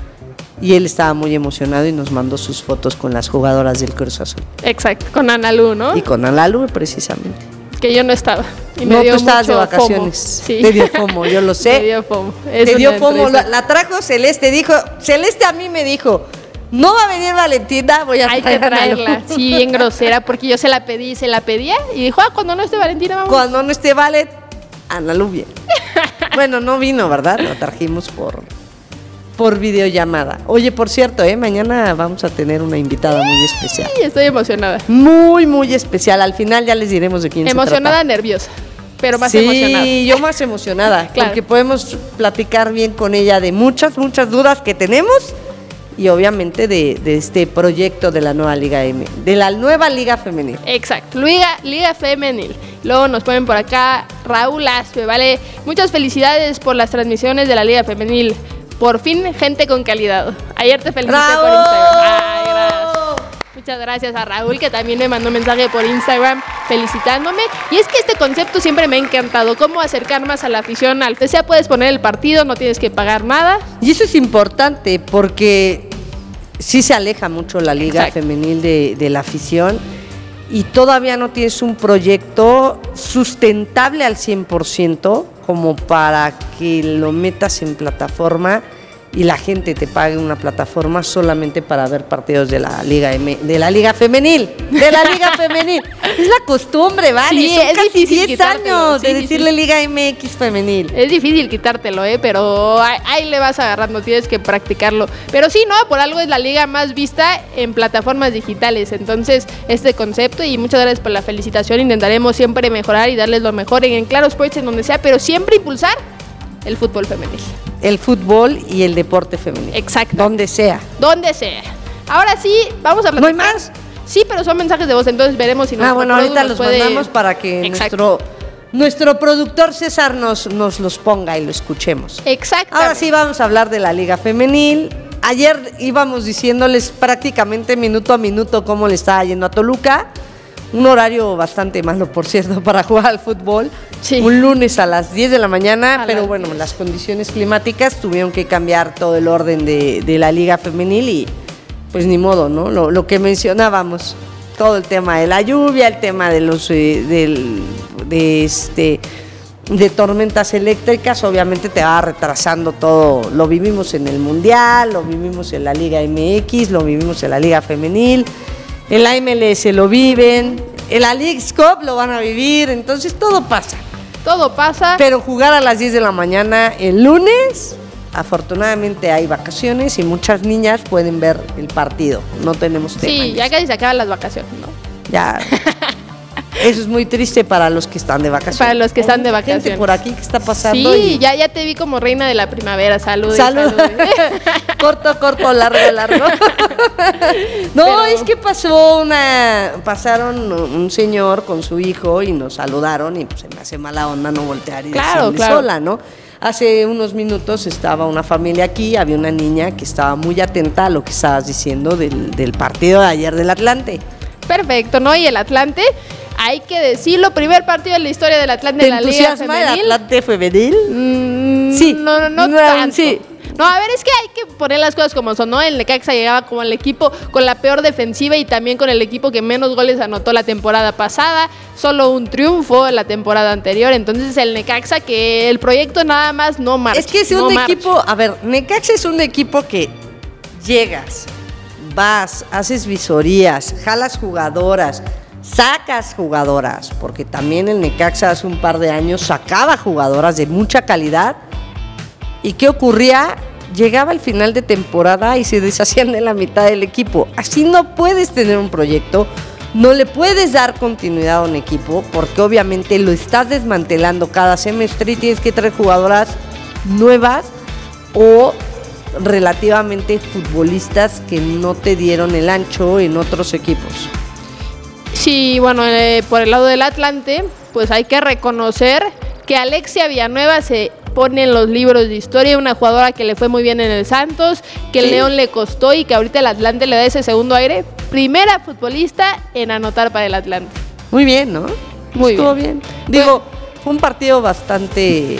y él estaba muy emocionado y nos mandó sus fotos con las jugadoras del Cruz Azul. está. Exacto, con Analu, ¿no? Y con Alalu precisamente. Que yo no estaba. Y me No, dio tú estabas de mucho vacaciones. FOMO. Sí. Te dio FOMO, yo lo sé. Me dio FOMO. Es Te dio una FOMO, la, entrevista. la trajo Celeste, dijo, Celeste a mí me dijo, no va a venir Valentina, voy a Hay que traer a Analu". traerla. Sí, bien grosera, porque yo se la pedí, se la pedía y dijo, ah, cuando no esté Valentina, vamos. Cuando no esté Vale, Analu viene. Bueno, no vino, ¿verdad? Lo trajimos por, por videollamada. Oye, por cierto, ¿eh? Mañana vamos a tener una invitada muy especial. Sí, estoy emocionada. Muy, muy especial. Al final ya les diremos de quién Emocionada, se trata. nerviosa, pero más sí, emocionada. Sí, yo más emocionada, Claro. porque podemos platicar bien con ella de muchas, muchas dudas que tenemos y obviamente de, de este proyecto de la nueva Liga M, de la nueva Liga Femenil. Exacto, Liga, Liga Femenil. Luego nos ponen por acá Raúl Aspe, ¿vale? Muchas felicidades por las transmisiones de la Liga Femenil. Por fin, gente con calidad. Ayer te felicité por Instagram. Ay, gracias. Muchas gracias a Raúl, que también me mandó un mensaje por Instagram felicitándome. Y es que este concepto siempre me ha encantado, cómo acercar más a la afición. Al T C A puedes poner el partido, no tienes que pagar nada. Y eso es importante porque sí se aleja mucho la Liga Exacto. Femenil de, de la afición y todavía no tienes un proyecto sustentable al cien por ciento como para que lo metas en plataforma y la gente te pague una plataforma solamente para ver partidos de la Liga M, de la Liga Femenil, de la Liga Femenil. Es la costumbre, ¿vale? Sí, son es casi difícil diez años sí, de sí, decirle sí. Liga M X Femenil. Es difícil quitártelo, ¿eh? Pero ahí, ahí le vas agarrando, tienes que practicarlo. Pero sí, ¿no? Por algo es la liga más vista en plataformas digitales. Entonces, este concepto, y muchas gracias por la felicitación, intentaremos siempre mejorar y darles lo mejor en, en Claro Sports, en donde sea, pero siempre impulsar el fútbol femenil. El fútbol y el deporte femenil. Exacto. Donde sea. Donde sea. Ahora sí, vamos a platicar. ¿No hay más? Sí, pero son mensajes de voz, entonces veremos si nos Ah, bueno, ahorita nos los puede... mandamos para que nuestro, nuestro productor César nos, nos los ponga y lo escuchemos. Exacto. Ahora sí vamos a hablar de la Liga Femenil. Ayer íbamos diciéndoles prácticamente minuto a minuto cómo le estaba yendo a Toluca. Un horario bastante malo, por cierto, para jugar al fútbol. Sí. Un lunes a las diez de la mañana, a pero las bueno, diez. Las condiciones climáticas tuvieron que cambiar todo el orden de, de la Liga Femenil y pues ni modo, ¿no? Lo, lo que mencionábamos, todo el tema de la lluvia, el tema de los eh, del, de este de tormentas eléctricas, obviamente te va retrasando todo. Lo vivimos en el Mundial, lo vivimos en la Liga M X, lo vivimos en la Liga Femenil. En la M L S lo viven, en la Leagues Cup lo van a vivir, entonces todo pasa. Todo pasa. Pero jugar a las diez de la mañana el lunes, afortunadamente hay vacaciones y muchas niñas pueden ver el partido. No tenemos tema. Sí, ya casi se acaban las vacaciones, ¿no? Ya. Eso es muy triste para los que están de vacaciones. Para los que están de vacaciones. Gente por aquí que está pasando. Sí, y... ya, ya te vi como reina de la primavera. Saludos. Salud. Corto, corto, largo, largo. No, pero... es que pasó una... Pasaron un señor con su hijo y nos saludaron y pues se me hace mala onda no voltear y claro, decirle claro. sola, ¿no? Hace unos minutos estaba una familia aquí, había una niña que estaba muy atenta a lo que estabas diciendo del, del partido de ayer del Atlante. Perfecto, ¿no? Y el Atlante... Hay que decirlo, primer partido en la historia del Atlante de la Liga Femenil. ¿El Atlante femenil? Mm, sí. No, no, no, no tanto. Sí. No, a ver, es que hay que poner las cosas como son, ¿no? El Necaxa llegaba como el equipo con la peor defensiva y también con el equipo que menos goles anotó la temporada pasada. Solo un triunfo la temporada anterior. Entonces el Necaxa, que el proyecto nada más no marcha. Es que es no un marcha. equipo, a ver, Necaxa es un equipo que llegas, vas, haces visorías, jalas jugadoras, sacas jugadoras, porque también el Necaxa hace un par de años sacaba jugadoras de mucha calidad. ¿Y qué ocurría? Llegaba al final de temporada y se deshacían de la mitad del equipo. Así no puedes tener un proyecto, no le puedes dar continuidad a un equipo, porque obviamente lo estás desmantelando cada semestre y tienes que traer jugadoras nuevas o relativamente futbolistas que no te dieron el ancho en otros equipos. Sí, bueno, eh, por el lado del Atlante, pues hay que reconocer que Alexia Villanueva se pone en los libros de historia, una jugadora que le fue muy bien en el Santos, que el sí. León le costó y que ahorita el Atlante le da ese segundo aire. Primera futbolista en anotar para el Atlante. Muy bien, ¿no? Muy Estuvo bien. bien. Digo, fue un partido bastante,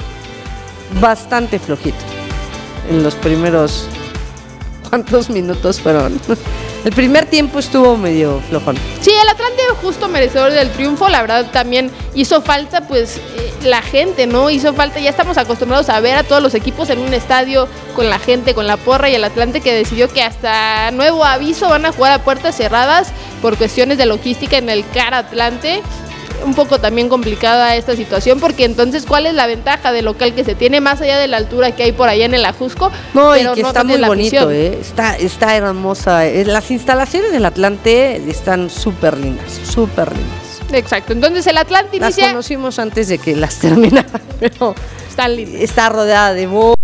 bastante flojito. En los primeros, ¿cuántos minutos fueron? El primer tiempo estuvo medio flojón. Sí, el Atlante justo merecedor del triunfo, la verdad también hizo falta pues eh, la gente, ¿no? Hizo falta, ya estamos acostumbrados a ver a todos los equipos en un estadio con la gente, con la porra, y el Atlante que decidió que hasta nuevo aviso van a jugar a puertas cerradas por cuestiones de logística en el C A R Atlante. Un poco también complicada esta situación, porque entonces ¿cuál es la ventaja del local que se tiene más allá de la altura que hay por allá en el Ajusco? No, pero y que no está muy bonito, ¿eh? Está, está hermosa. Las instalaciones del Atlante están súper lindas, súper lindas. Exacto, entonces el Atlante inicia... Las conocimos antes de que las terminaran, pero están lindas. Está rodeada de bo...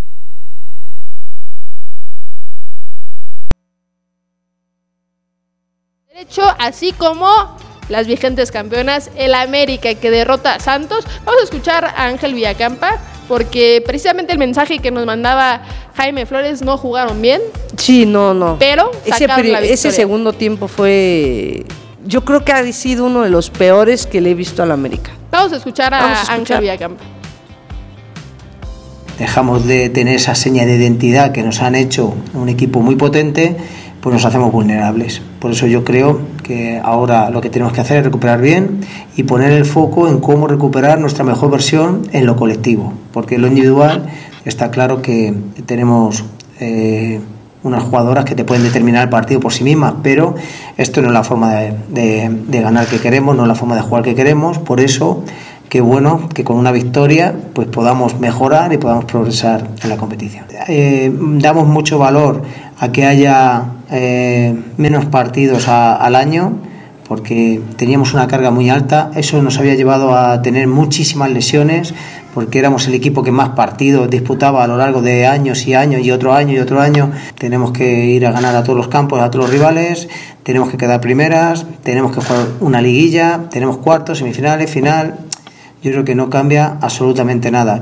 derecho, así como las vigentes campeonas, el América, que derrota a Santos. Vamos a escuchar a Ángel Villacampa, porque precisamente el mensaje que nos mandaba Jaime Flores, no jugaron bien. Sí, no, no. Pero ese, sacaron la victoria. Ese segundo tiempo fue, yo creo que ha sido uno de los peores que le he visto al América. Vamos a escuchar a, Vamos a escuchar. Ángel Villacampa. Dejamos de tener esa seña de identidad que nos han hecho un equipo muy potente, pues nos hacemos vulnerables. Por eso yo creo que ahora lo que tenemos que hacer es recuperar bien y poner el foco en cómo recuperar nuestra mejor versión en lo colectivo, porque en lo individual está claro que tenemos eh, unas jugadoras que te pueden determinar el partido por sí mismas, pero esto no es la forma de, de, de ganar que queremos, no es la forma de jugar que queremos. Por eso, qué bueno que con una victoria pues podamos mejorar y podamos progresar en la competición. Eh, damos mucho valor a que haya eh, menos partidos a, al año, porque teníamos una carga muy alta. Eso nos había llevado a tener muchísimas lesiones, porque éramos el equipo que más partidos disputaba a lo largo de años y años y otro año y otro año. Tenemos que ir a ganar a todos los campos, a todos los rivales, tenemos que quedar primeras, tenemos que jugar una liguilla, tenemos cuartos, semifinales, final. Yo creo que no cambia absolutamente nada.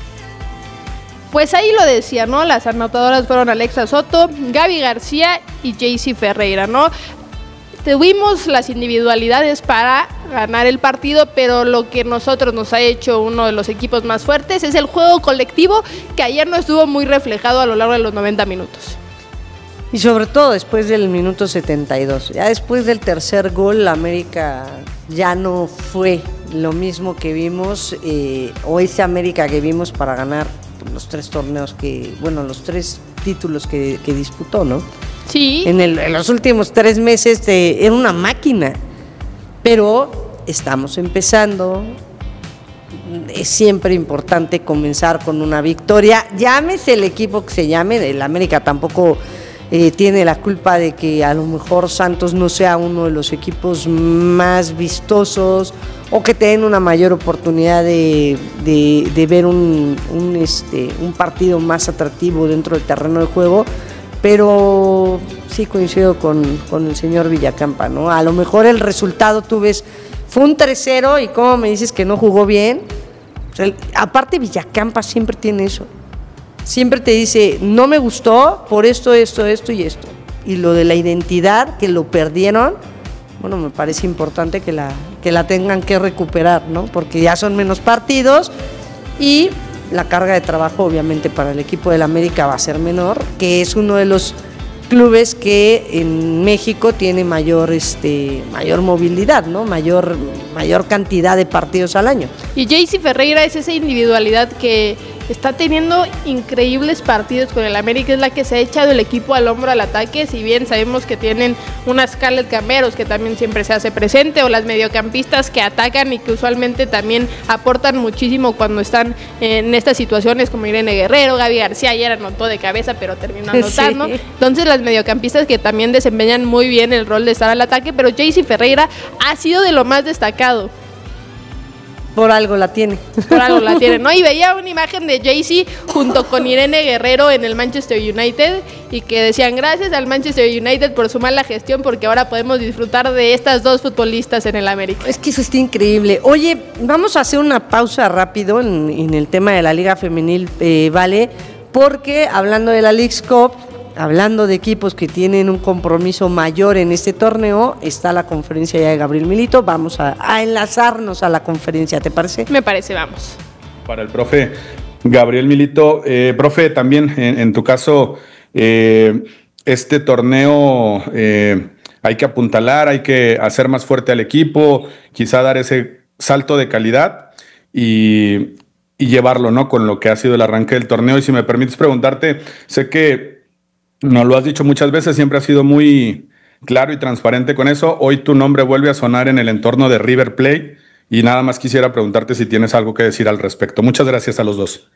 Pues ahí lo decía, ¿no? Las anotadoras fueron Alexa Soto, Gaby García y Jaycee Ferreira, ¿no? Tuvimos las individualidades para ganar el partido, pero lo que nosotros nos ha hecho uno de los equipos más fuertes es el juego colectivo, que ayer no estuvo muy reflejado a lo largo de los noventa minutos. Y sobre todo después del minuto setenta y dos. Ya después del tercer gol, la América ya no fue lo mismo que vimos, eh, o ese América que vimos para ganar los tres torneos que, bueno, los tres títulos que, que disputó, ¿no? Sí. En, el, en los últimos tres meses de, era una máquina, pero estamos empezando. Es siempre importante comenzar con una victoria, llámese el equipo que se llame. El América tampoco eh, tiene la culpa de que a lo mejor Santos no sea uno de los equipos más vistosos o que tengan una mayor oportunidad de, de, de ver un, un, este, un partido más atractivo dentro del terreno de juego, pero sí coincido con, con el señor Villacampa, ¿no? A lo mejor el resultado tú ves, fue un tres cero y cómo me dices que no jugó bien. O sea, aparte Villacampa siempre tiene eso, siempre te dice, no me gustó por esto, esto, esto y esto. Y lo de la identidad, que lo perdieron, bueno, me parece importante que la, que la tengan que recuperar, ¿no? Porque ya son menos partidos y la carga de trabajo obviamente para el equipo del América va a ser menor, que es uno de los clubes que en México tiene mayor este mayor movilidad, ¿no? Mayor mayor cantidad de partidos al año. Y Jaycee Ferreira es esa individualidad que está teniendo increíbles partidos con el América, es la que se ha echado el equipo al hombro al ataque, si bien sabemos que tienen una Scarlett Cameros que también siempre se hace presente, o las mediocampistas que atacan y que usualmente también aportan muchísimo cuando están en estas situaciones, como Irene Guerrero, Gaby García ayer anotó de cabeza pero terminó anotando, sí. Entonces las mediocampistas que también desempeñan muy bien el rol de estar al ataque, pero Jaycee Ferreira ha sido de lo más destacado. Por algo la tiene. Por algo la tiene, ¿no? Y veía una imagen de Jaycee junto con Irene Guerrero en el Manchester United y que decían gracias al Manchester United por su mala gestión, porque ahora podemos disfrutar de estas dos futbolistas en el América. Es que eso está increíble. Oye, vamos a hacer una pausa rápido en, en el tema de la Liga Femenil, eh, ¿vale? Porque hablando de la Leagues Cup, hablando de equipos que tienen un compromiso mayor en este torneo, está la conferencia ya de Gabriel Milito. Vamos a, a enlazarnos a la conferencia, ¿te parece? Me parece, vamos. Para el profe Gabriel Milito. Eh, profe, también en, en tu caso, eh, este torneo eh, hay que apuntalar, hay que hacer más fuerte al equipo, quizá dar ese salto de calidad y, y llevarlo, ¿no?, con lo que ha sido el arranque del torneo. Y si me permites preguntarte, sé que no lo has dicho muchas veces, siempre has sido muy claro y transparente con eso. Hoy tu nombre vuelve a sonar en el entorno de River Plate y nada más quisiera preguntarte si tienes algo que decir al respecto. Muchas gracias a los dos.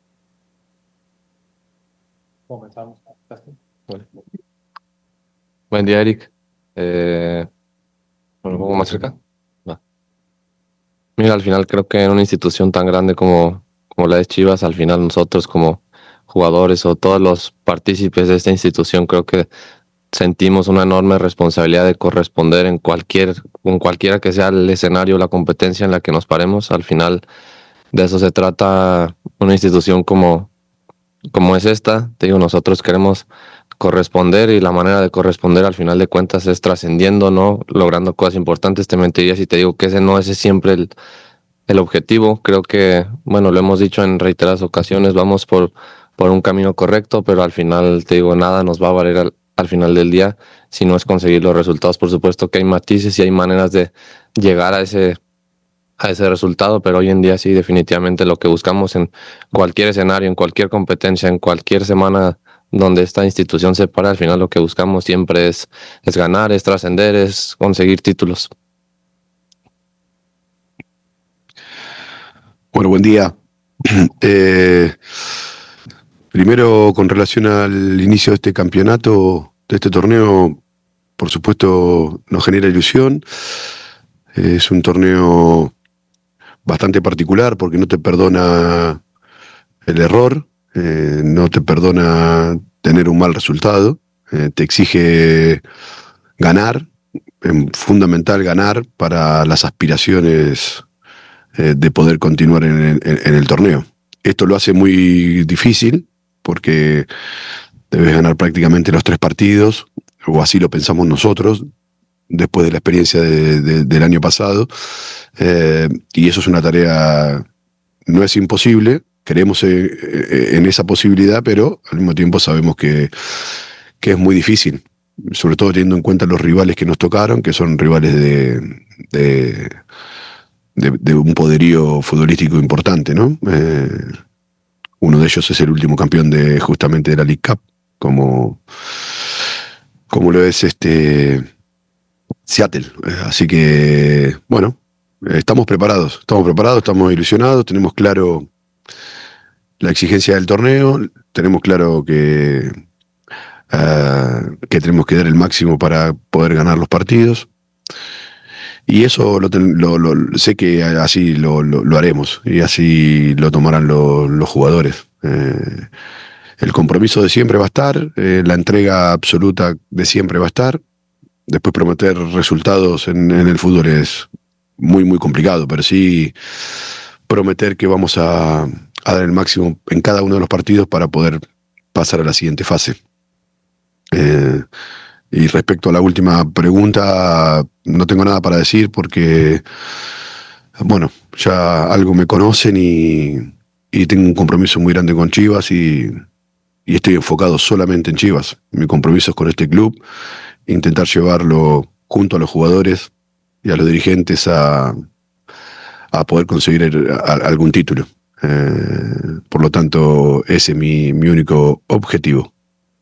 Buen día, Eric. Eh, ¿Un poco más cerca? Va. Mira, al final creo que en una institución tan grande como, como la de Chivas, al final nosotros como jugadores o todos los partícipes de esta institución creo que sentimos una enorme responsabilidad de corresponder en cualquier, en cualquiera que sea el escenario, la competencia en la que nos paremos. Al final de eso se trata una institución como, como es esta. Te digo, nosotros queremos corresponder y la manera de corresponder al final de cuentas es trascendiendo, ¿no?, logrando cosas importantes. Te mentiría si te digo que ese no ese es siempre el, el objetivo. Creo que, bueno, lo hemos dicho en reiteradas ocasiones, vamos por por un camino correcto, pero al final, te digo, nada nos va a valer al final del día, si no es conseguir los resultados. Por supuesto que hay matices y hay maneras de llegar a ese, a ese resultado, pero hoy en día sí, definitivamente lo que buscamos en cualquier escenario, en cualquier competencia, en cualquier semana donde esta institución se para, al final lo que buscamos siempre es, es ganar, es trascender, es conseguir títulos. Bueno, buen día. Eh, primero, con relación al inicio de este campeonato, de este torneo, por supuesto nos genera ilusión. Eh, es un torneo bastante particular porque no te perdona el error, eh, no te perdona tener un mal resultado, eh, te exige ganar, eh, fundamental ganar para las aspiraciones eh, de poder continuar en el, en, en el torneo. Esto lo hace muy difícil porque debes ganar prácticamente los tres partidos, o así lo pensamos nosotros, después de la experiencia de, de, del año pasado, eh, y eso es una tarea, no es imposible, creemos en, en esa posibilidad, pero al mismo tiempo sabemos que, que es muy difícil, sobre todo teniendo en cuenta los rivales que nos tocaron, que son rivales de, de, de, de un poderío futbolístico importante, ¿no? Eh, uno de ellos es el último campeón de justamente de la League Cup, como, como lo es este Seattle. Así que, bueno, estamos preparados, estamos preparados, estamos ilusionados, tenemos claro la exigencia del torneo, tenemos claro que, uh, que tenemos que dar el máximo para poder ganar los partidos. Y eso lo, lo, lo sé que así lo, lo, lo haremos y así lo tomarán lo, los jugadores. Eh, el compromiso de siempre va a estar, eh, la entrega absoluta de siempre va a estar. Después prometer resultados en, en el fútbol es muy, muy complicado, pero sí prometer que vamos a, a dar el máximo en cada uno de los partidos para poder pasar a la siguiente fase. Eh, y respecto a la última pregunta, no tengo nada para decir porque, bueno, ya algo me conocen y, y tengo un compromiso muy grande con Chivas y, y estoy enfocado solamente en Chivas. Mi compromiso es con este club, intentar llevarlo junto a los jugadores y a los dirigentes a, a poder conseguir el, a, algún título. Eh, por lo tanto, ese es mi, mi único objetivo.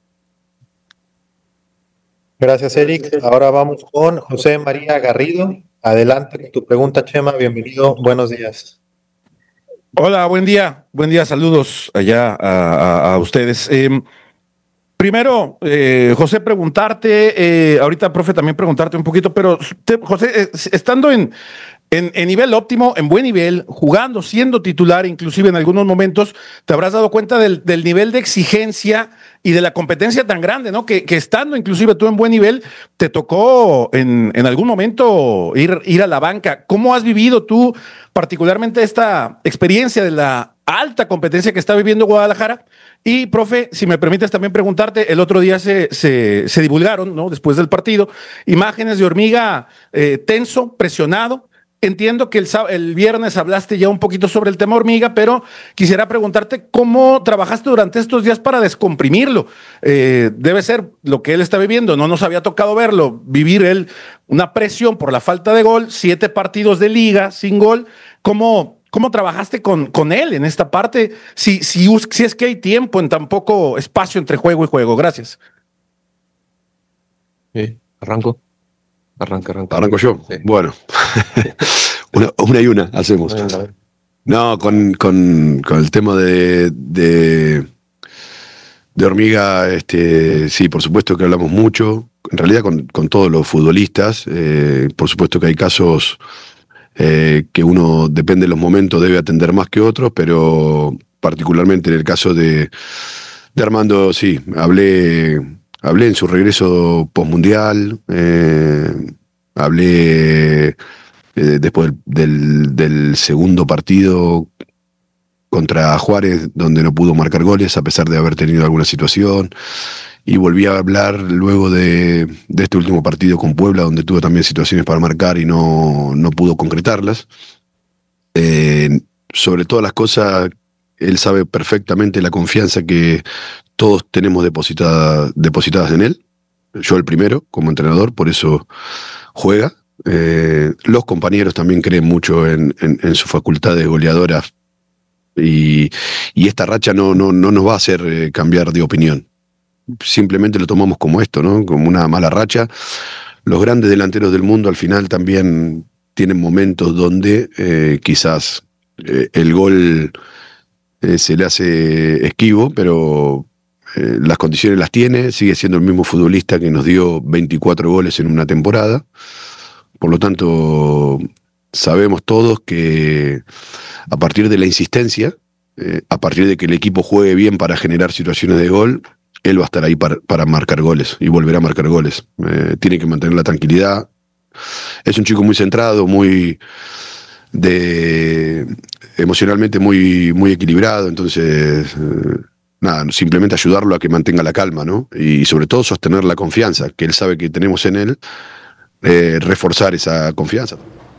Gracias, Eric. Ahora vamos con José María Garrido. Adelante con tu pregunta, Chema. Bienvenido. Buenos días. Hola, buen día. Buen día. Saludos allá a, a, a ustedes. Eh, primero, eh, José, preguntarte, eh, ahorita, profe, también preguntarte un poquito, pero te, José, eh, estando en, en, en nivel óptimo, en buen nivel, jugando, siendo titular, inclusive en algunos momentos, te habrás dado cuenta del, del nivel de exigencia y de la competencia tan grande, ¿no? Que, que estando inclusive tú en buen nivel, te tocó en, en algún momento ir, ir a la banca. ¿Cómo has vivido tú particularmente esta experiencia de la alta competencia que está viviendo Guadalajara? Y, profe, si me permites también preguntarte, el otro día se, se, se divulgaron, ¿no? Después del partido, imágenes de Hormiga eh, tenso, presionado. Entiendo que el, el viernes hablaste ya un poquito sobre el tema Hormiga, pero quisiera preguntarte cómo trabajaste durante estos días para descomprimirlo. Eh, debe ser lo que él está viviendo, no nos había tocado verlo, vivir él una presión por la falta de gol, siete partidos de liga sin gol. ¿Cómo, cómo trabajaste con, con él en esta parte? Si, si, si es que hay tiempo en tan poco espacio entre juego y juego. Gracias. Sí, arranco. Arranca, arranca. Arranco yo. Sí. Bueno, una, una y una hacemos. No, con, con, con el tema de, de, de Hormiga, este, sí, por supuesto que hablamos mucho. En realidad con, con todos los futbolistas. Eh, por supuesto que hay casos eh, que uno, depende de los momentos, debe atender más que otros, pero particularmente en el caso de, de Armando, sí, hablé... Hablé en su regreso postmundial, eh, hablé eh, después del, del segundo partido contra Juárez, donde no pudo marcar goles a pesar de haber tenido alguna situación, y volví a hablar luego de, de este último partido con Puebla, donde tuvo también situaciones para marcar y no, no pudo concretarlas. Eh, sobre todas las cosas, él sabe perfectamente la confianza que todos tenemos depositada, depositadas en él. yo el primero como entrenador, por eso juega. Eh, los compañeros también creen mucho en, en, en sus facultades goleadoras y, y esta racha no, no, no nos va a hacer eh, cambiar de opinión. Simplemente lo tomamos como esto, ¿no? Como una mala racha. Los grandes delanteros del mundo al final también tienen momentos donde eh, quizás eh, el gol eh, se le hace esquivo, pero eh, las condiciones las tiene, sigue siendo el mismo futbolista que nos dio veinticuatro goles en una temporada. Por lo tanto, sabemos todos que a partir de la insistencia, eh, a partir de que el equipo juegue bien para generar situaciones de gol, él va a estar ahí para, para marcar goles y volverá a marcar goles. Eh, tiene que mantener la tranquilidad. Es un chico muy centrado, muy de emocionalmente muy, muy equilibrado, entonces eh, nada, simplemente ayudarlo a que mantenga la calma, ¿no? Y sobre todo sostener la confianza que él sabe que tenemos en él, eh, reforzar esa confianza.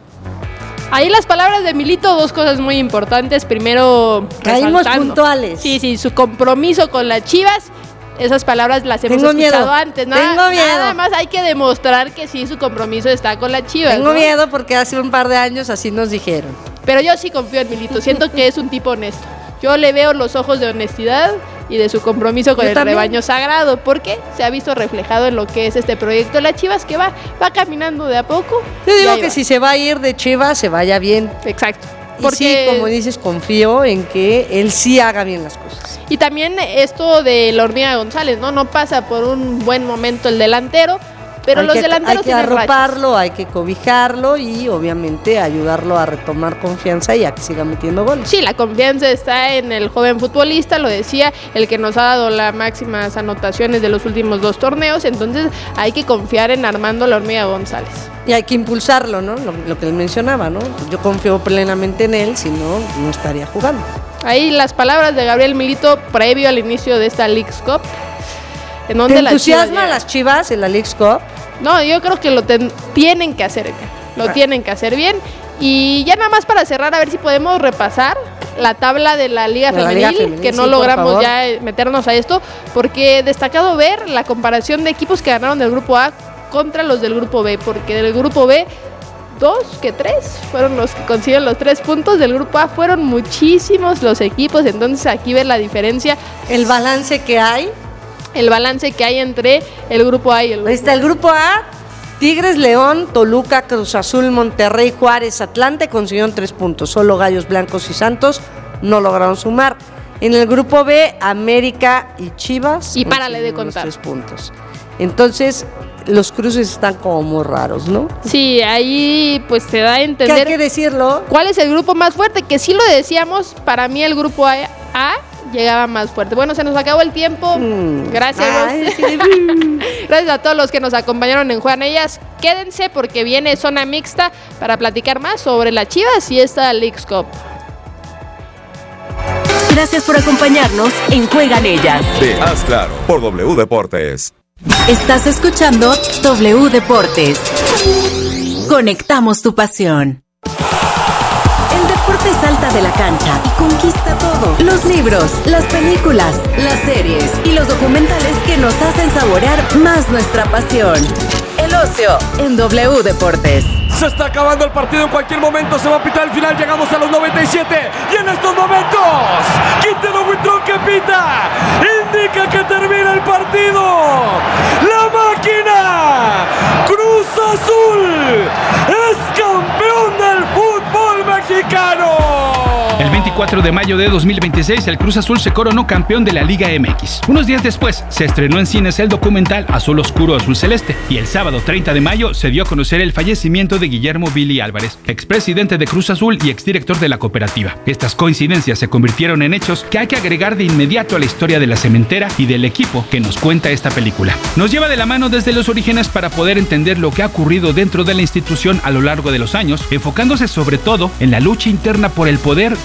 Ahí las palabras de Milito, dos cosas muy importantes. Primero, caímos resaltando. puntuales. Sí, sí, su compromiso con las Chivas. Esas palabras las hemos Tengo escuchado miedo. antes. Nada, Tengo miedo. Nada más hay que demostrar que sí, su compromiso está con las Chivas. Tengo ¿no? miedo porque hace un par de años así nos dijeron. Pero yo sí confío en Milito. Siento que es un tipo honesto. Yo le veo los ojos de honestidad y de su compromiso con Yo el también. rebaño sagrado, porque se ha visto reflejado en lo que es este proyecto de las Chivas, que va, va caminando de a poco. Yo y digo ahí que va. si se va a ir de Chivas, se vaya bien. Exacto. Y Porque sí, como dices, confío en que él sí haga bien las cosas. Y también esto de la Hormiga González, ¿no? No pasa por un buen momento el delantero, pero hay los que, delanteros hay que tienen rachas. arroparlo, hay que cobijarlo y obviamente ayudarlo a retomar confianza y a que siga metiendo goles. Sí, la confianza está en el joven futbolista, lo decía, el que nos ha dado las máximas anotaciones de los últimos dos torneos, entonces hay que confiar en Armando la Hormiga González. Y hay que impulsarlo, ¿no? Lo, lo que él mencionaba, ¿no? Yo confío plenamente en él, si no, no estaría jugando. Ahí las palabras de Gabriel Milito previo al inicio de esta Leagues Cup. ¿En dónde ¿Te las entusiasma Chivas llegan? las Chivas en la Leagues Cup? No, yo creo que lo ten- tienen que hacer bien. Lo Ah. tienen que hacer bien. Y ya nada más para cerrar, a ver si podemos repasar la tabla de la Liga, De la femenil, Liga Femenil, que no sí, por logramos favor. ya eh, meternos a esto, porque destacado ver la comparación de equipos que ganaron del grupo A contra los del grupo B, porque del grupo B dos que tres fueron los que consiguieron los tres puntos, del grupo A fueron muchísimos los equipos, entonces aquí ver la diferencia, El balance que hay. el balance que hay entre el grupo A y el grupo Ahí está el grupo A. Tigres, León, Toluca, Cruz Azul, Monterrey, Juárez, Atlante consiguieron tres puntos. Solo Gallos Blancos y Santos no lograron sumar. En el grupo B, América y Chivas. Y párale de consiguieron los contar. tres puntos. Entonces, los cruces están como muy raros, ¿no? Sí, ahí pues te da a ¿Qué entender hay que decirlo? cuál es el grupo más fuerte, que sí lo decíamos, para mí el grupo A, A llegaba más fuerte. Bueno, se nos acabó el tiempo. Gracias. Ay, Ros. sí. Gracias a todos los que nos acompañaron en Juan Ellas. Quédense porque viene zona mixta para platicar más sobre las Chivas y esta Leagues Cup. Gracias por acompañarnos en Juegan Ellas. De Haz Claro por W Deportes. Estás escuchando W Deportes. Conectamos tu pasión. El deporte salta de la cancha y conquista todo. Los libros, las películas, las series y los documentales que nos hacen saborear más nuestra pasión. El ocio en W Deportes. Se está acabando el partido, en cualquier momento se va a pitar el final, llegamos a los noventa y siete y en estos momentos Quintero Buitrón que pita, indica que termina el partido. La máquina Cruz Azul es campeón del fútbol mexicano. El veinticuatro de mayo de dos mil veintiséis, el Cruz Azul se coronó campeón de la Liga M X. Unos días después, se estrenó en cines el documental Azul Oscuro Azul Celeste. Y el sábado treinta de mayo se dio a conocer el fallecimiento de Guillermo Billy Álvarez, expresidente de Cruz Azul y exdirector de la cooperativa. Estas coincidencias se convirtieron en hechos que hay que agregar de inmediato a la historia de la cementera y del equipo que nos cuenta esta película. Nos lleva de la mano desde los orígenes para poder entender lo que ha ocurrido dentro de la institución a lo largo de los años, enfocándose sobre todo en la lucha interna por el poder y las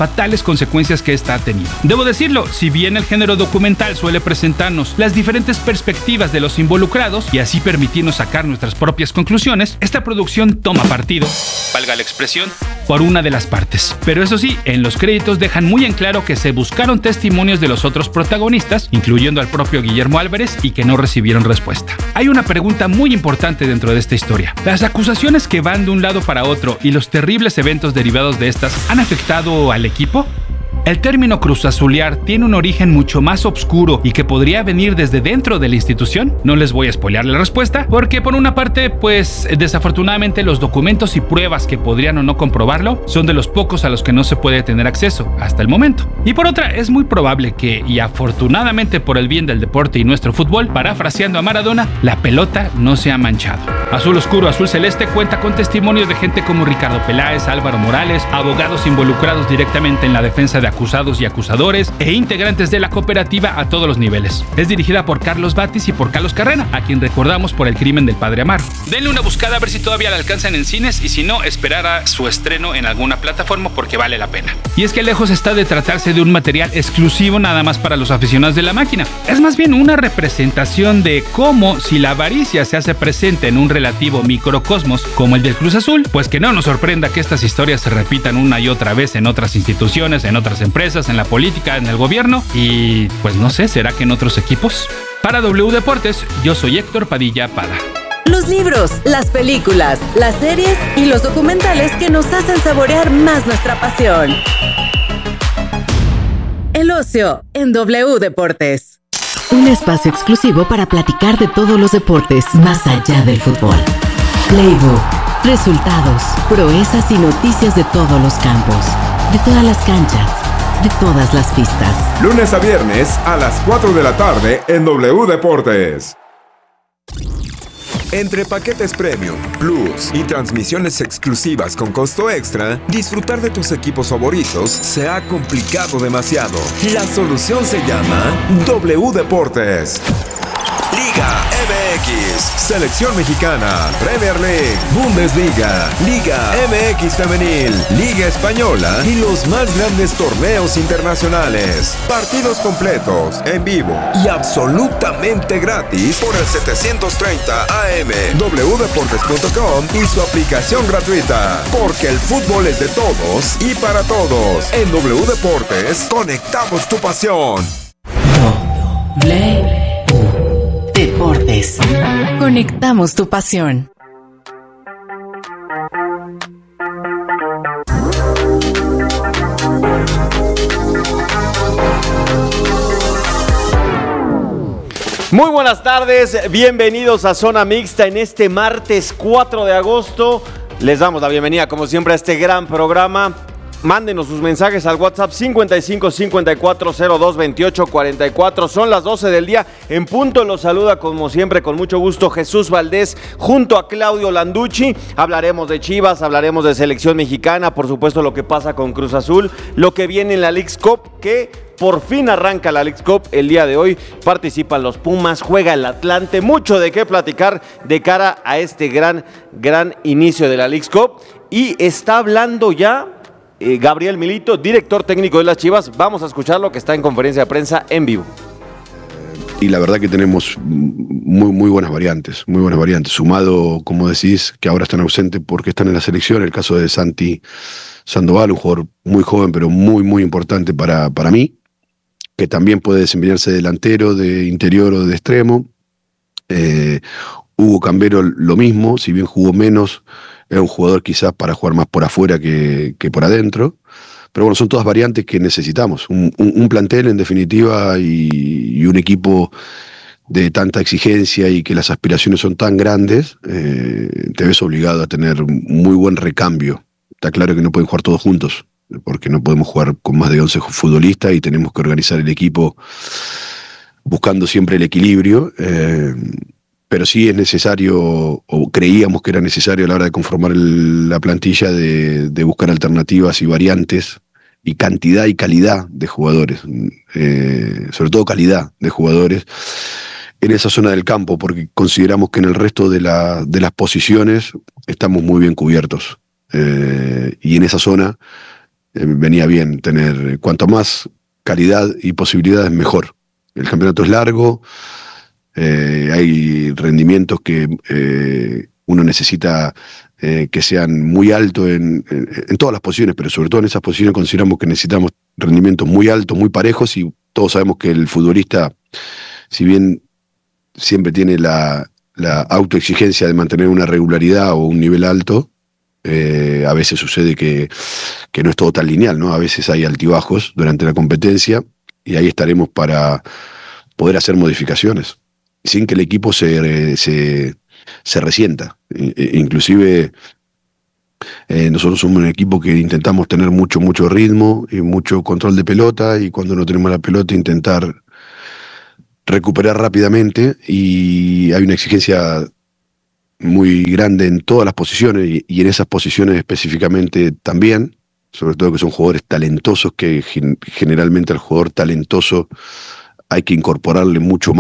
fatales consecuencias que esta ha tenido. Debo decirlo, si bien el género documental suele presentarnos las diferentes perspectivas de los involucrados y así permitirnos sacar nuestras propias conclusiones, esta producción toma partido, valga la expresión, por una de las partes. Pero eso sí, en los créditos dejan muy en claro que se buscaron testimonios de los otros protagonistas, incluyendo al propio Guillermo Álvarez, y que no recibieron respuesta. Hay una pregunta muy importante dentro de esta historia. ¿Las acusaciones que van de un lado para otro y los terribles eventos derivados de estas han afectado al equipo? El término cruzazulear tiene un origen mucho más oscuro y que podría venir desde dentro de la institución. No les voy a spoilear la respuesta, porque por una parte, pues desafortunadamente los documentos y pruebas que podrían o no comprobarlo son de los pocos a los que no se puede tener acceso hasta el momento. Y por otra, es muy probable que, y afortunadamente por el bien del deporte y nuestro fútbol, parafraseando a Maradona, la pelota no se ha manchado. Azul Oscuro, Azul Celeste cuenta con testimonios de gente como Ricardo Peláez, Álvaro Morales, abogados involucrados directamente en la defensa de acusados y acusadores e integrantes de la cooperativa a todos los niveles. Es dirigida por Carlos Batis y por Carlos Carrera, a quien recordamos por El crimen del padre Amaro. Denle una buscada a ver si todavía la alcanzan en cines y si no, esperar a su estreno en alguna plataforma porque vale la pena. Y es que lejos está de tratarse de un material exclusivo nada más para los aficionados de la máquina. Es más bien una representación de cómo, si la avaricia se hace presente en un relativo microcosmos como el del Cruz Azul, pues que no nos sorprenda que estas historias se repitan una y otra vez en otras instituciones, en otras empresas, en la política, en el gobierno y pues no sé, ¿será que en otros equipos? Para W Deportes, yo soy Héctor Padilla Pada. Los libros, las películas, las series y los documentales que nos hacen saborear más nuestra pasión. El ocio en W Deportes. Un espacio exclusivo para platicar de todos los deportes más allá del fútbol. Playbook, resultados, proezas y noticias de todos los campos, de todas las canchas, de todas las pistas. Lunes a viernes a las cuatro de la tarde en W Deportes. Entre paquetes Premium, Plus y transmisiones exclusivas con costo extra, disfrutar de tus equipos favoritos se ha complicado demasiado. La solución se llama W Deportes. Liga M X, Selección Mexicana, Premier League, Bundesliga, Liga M X Femenil, Liga Española y los más grandes torneos internacionales. Partidos completos, en vivo y absolutamente gratis por el setecientos treinta A M, w deportes punto com y su aplicación gratuita. Porque el fútbol es de todos y para todos. En W Deportes, conectamos tu pasión. W Deportes. Conectamos tu pasión. Muy buenas tardes, bienvenidos a Zona Mixta en este martes cuatro de agosto. Les damos la bienvenida como siempre a este gran programa. Mándenos sus mensajes al WhatsApp cincuenta y cinco cincuenta y cuatro cero dos veintiocho cuarenta y cuatro. Son las doce del día. En punto los saluda como siempre con mucho gusto Jesús Valdés junto a Claudio Landucci. Hablaremos de Chivas, hablaremos de selección mexicana, por supuesto lo que pasa con Cruz Azul, lo que viene en la Leagues Cup, que por fin arranca la Leagues Cup el día de hoy. Participan los Pumas, juega el Atlante. Mucho de qué platicar de cara a este gran, gran inicio de la Leagues Cup. Y está hablando ya Eh, Gabriel Milito, director técnico de las Chivas. Vamos a escucharlo, que está en conferencia de prensa en vivo. Y la verdad que tenemos muy, muy buenas variantes, muy buenas variantes. Sumado, como decís, que ahora están ausentes porque están en la selección, el caso de Santi Sandoval, un jugador muy joven, pero muy, muy importante para, para mí, que también puede desempeñarse de delantero, de interior o de extremo. Eh, Hugo Cambero lo mismo, si bien jugó menos, era un jugador quizás para jugar más por afuera que, que por adentro. Pero bueno, son todas variantes que necesitamos. Un, un, un plantel, en definitiva, y, y un equipo de tanta exigencia y que las aspiraciones son tan grandes, eh, te ves obligado a tener muy buen recambio. Está claro que no pueden jugar todos juntos, porque no podemos jugar con más de once futbolistas y tenemos que organizar el equipo buscando siempre el equilibrio. Eh, Pero sí es necesario, o creíamos que era necesario a la hora de conformar el, la plantilla, de, de buscar alternativas y variantes, y cantidad y calidad de jugadores, eh, sobre todo calidad de jugadores, en esa zona del campo, porque consideramos que en el resto de, la, de las posiciones estamos muy bien cubiertos. Eh, y en esa zona eh, venía bien tener, cuanto más calidad y posibilidades, mejor. El campeonato es largo, eh, hay rendimientos que eh, uno necesita eh, que sean muy altos en, en, en todas las posiciones, pero sobre todo en esas posiciones consideramos que necesitamos rendimientos muy altos, muy parejos, y todos sabemos que el futbolista, si bien siempre tiene la, la autoexigencia de mantener una regularidad o un nivel alto, eh, a veces sucede que, que no es todo tan lineal, ¿no? A veces hay altibajos durante la competencia, y ahí estaremos para poder hacer modificaciones, sin que el equipo se, se, se resienta. E, inclusive eh, nosotros somos un equipo que intentamos tener mucho, mucho ritmo y mucho control de pelota, y cuando no tenemos la pelota intentar recuperar rápidamente, y hay una exigencia muy grande en todas las posiciones y, y en esas posiciones específicamente también, sobre todo que son jugadores talentosos, que gen- generalmente al jugador talentoso hay que incorporarle mucho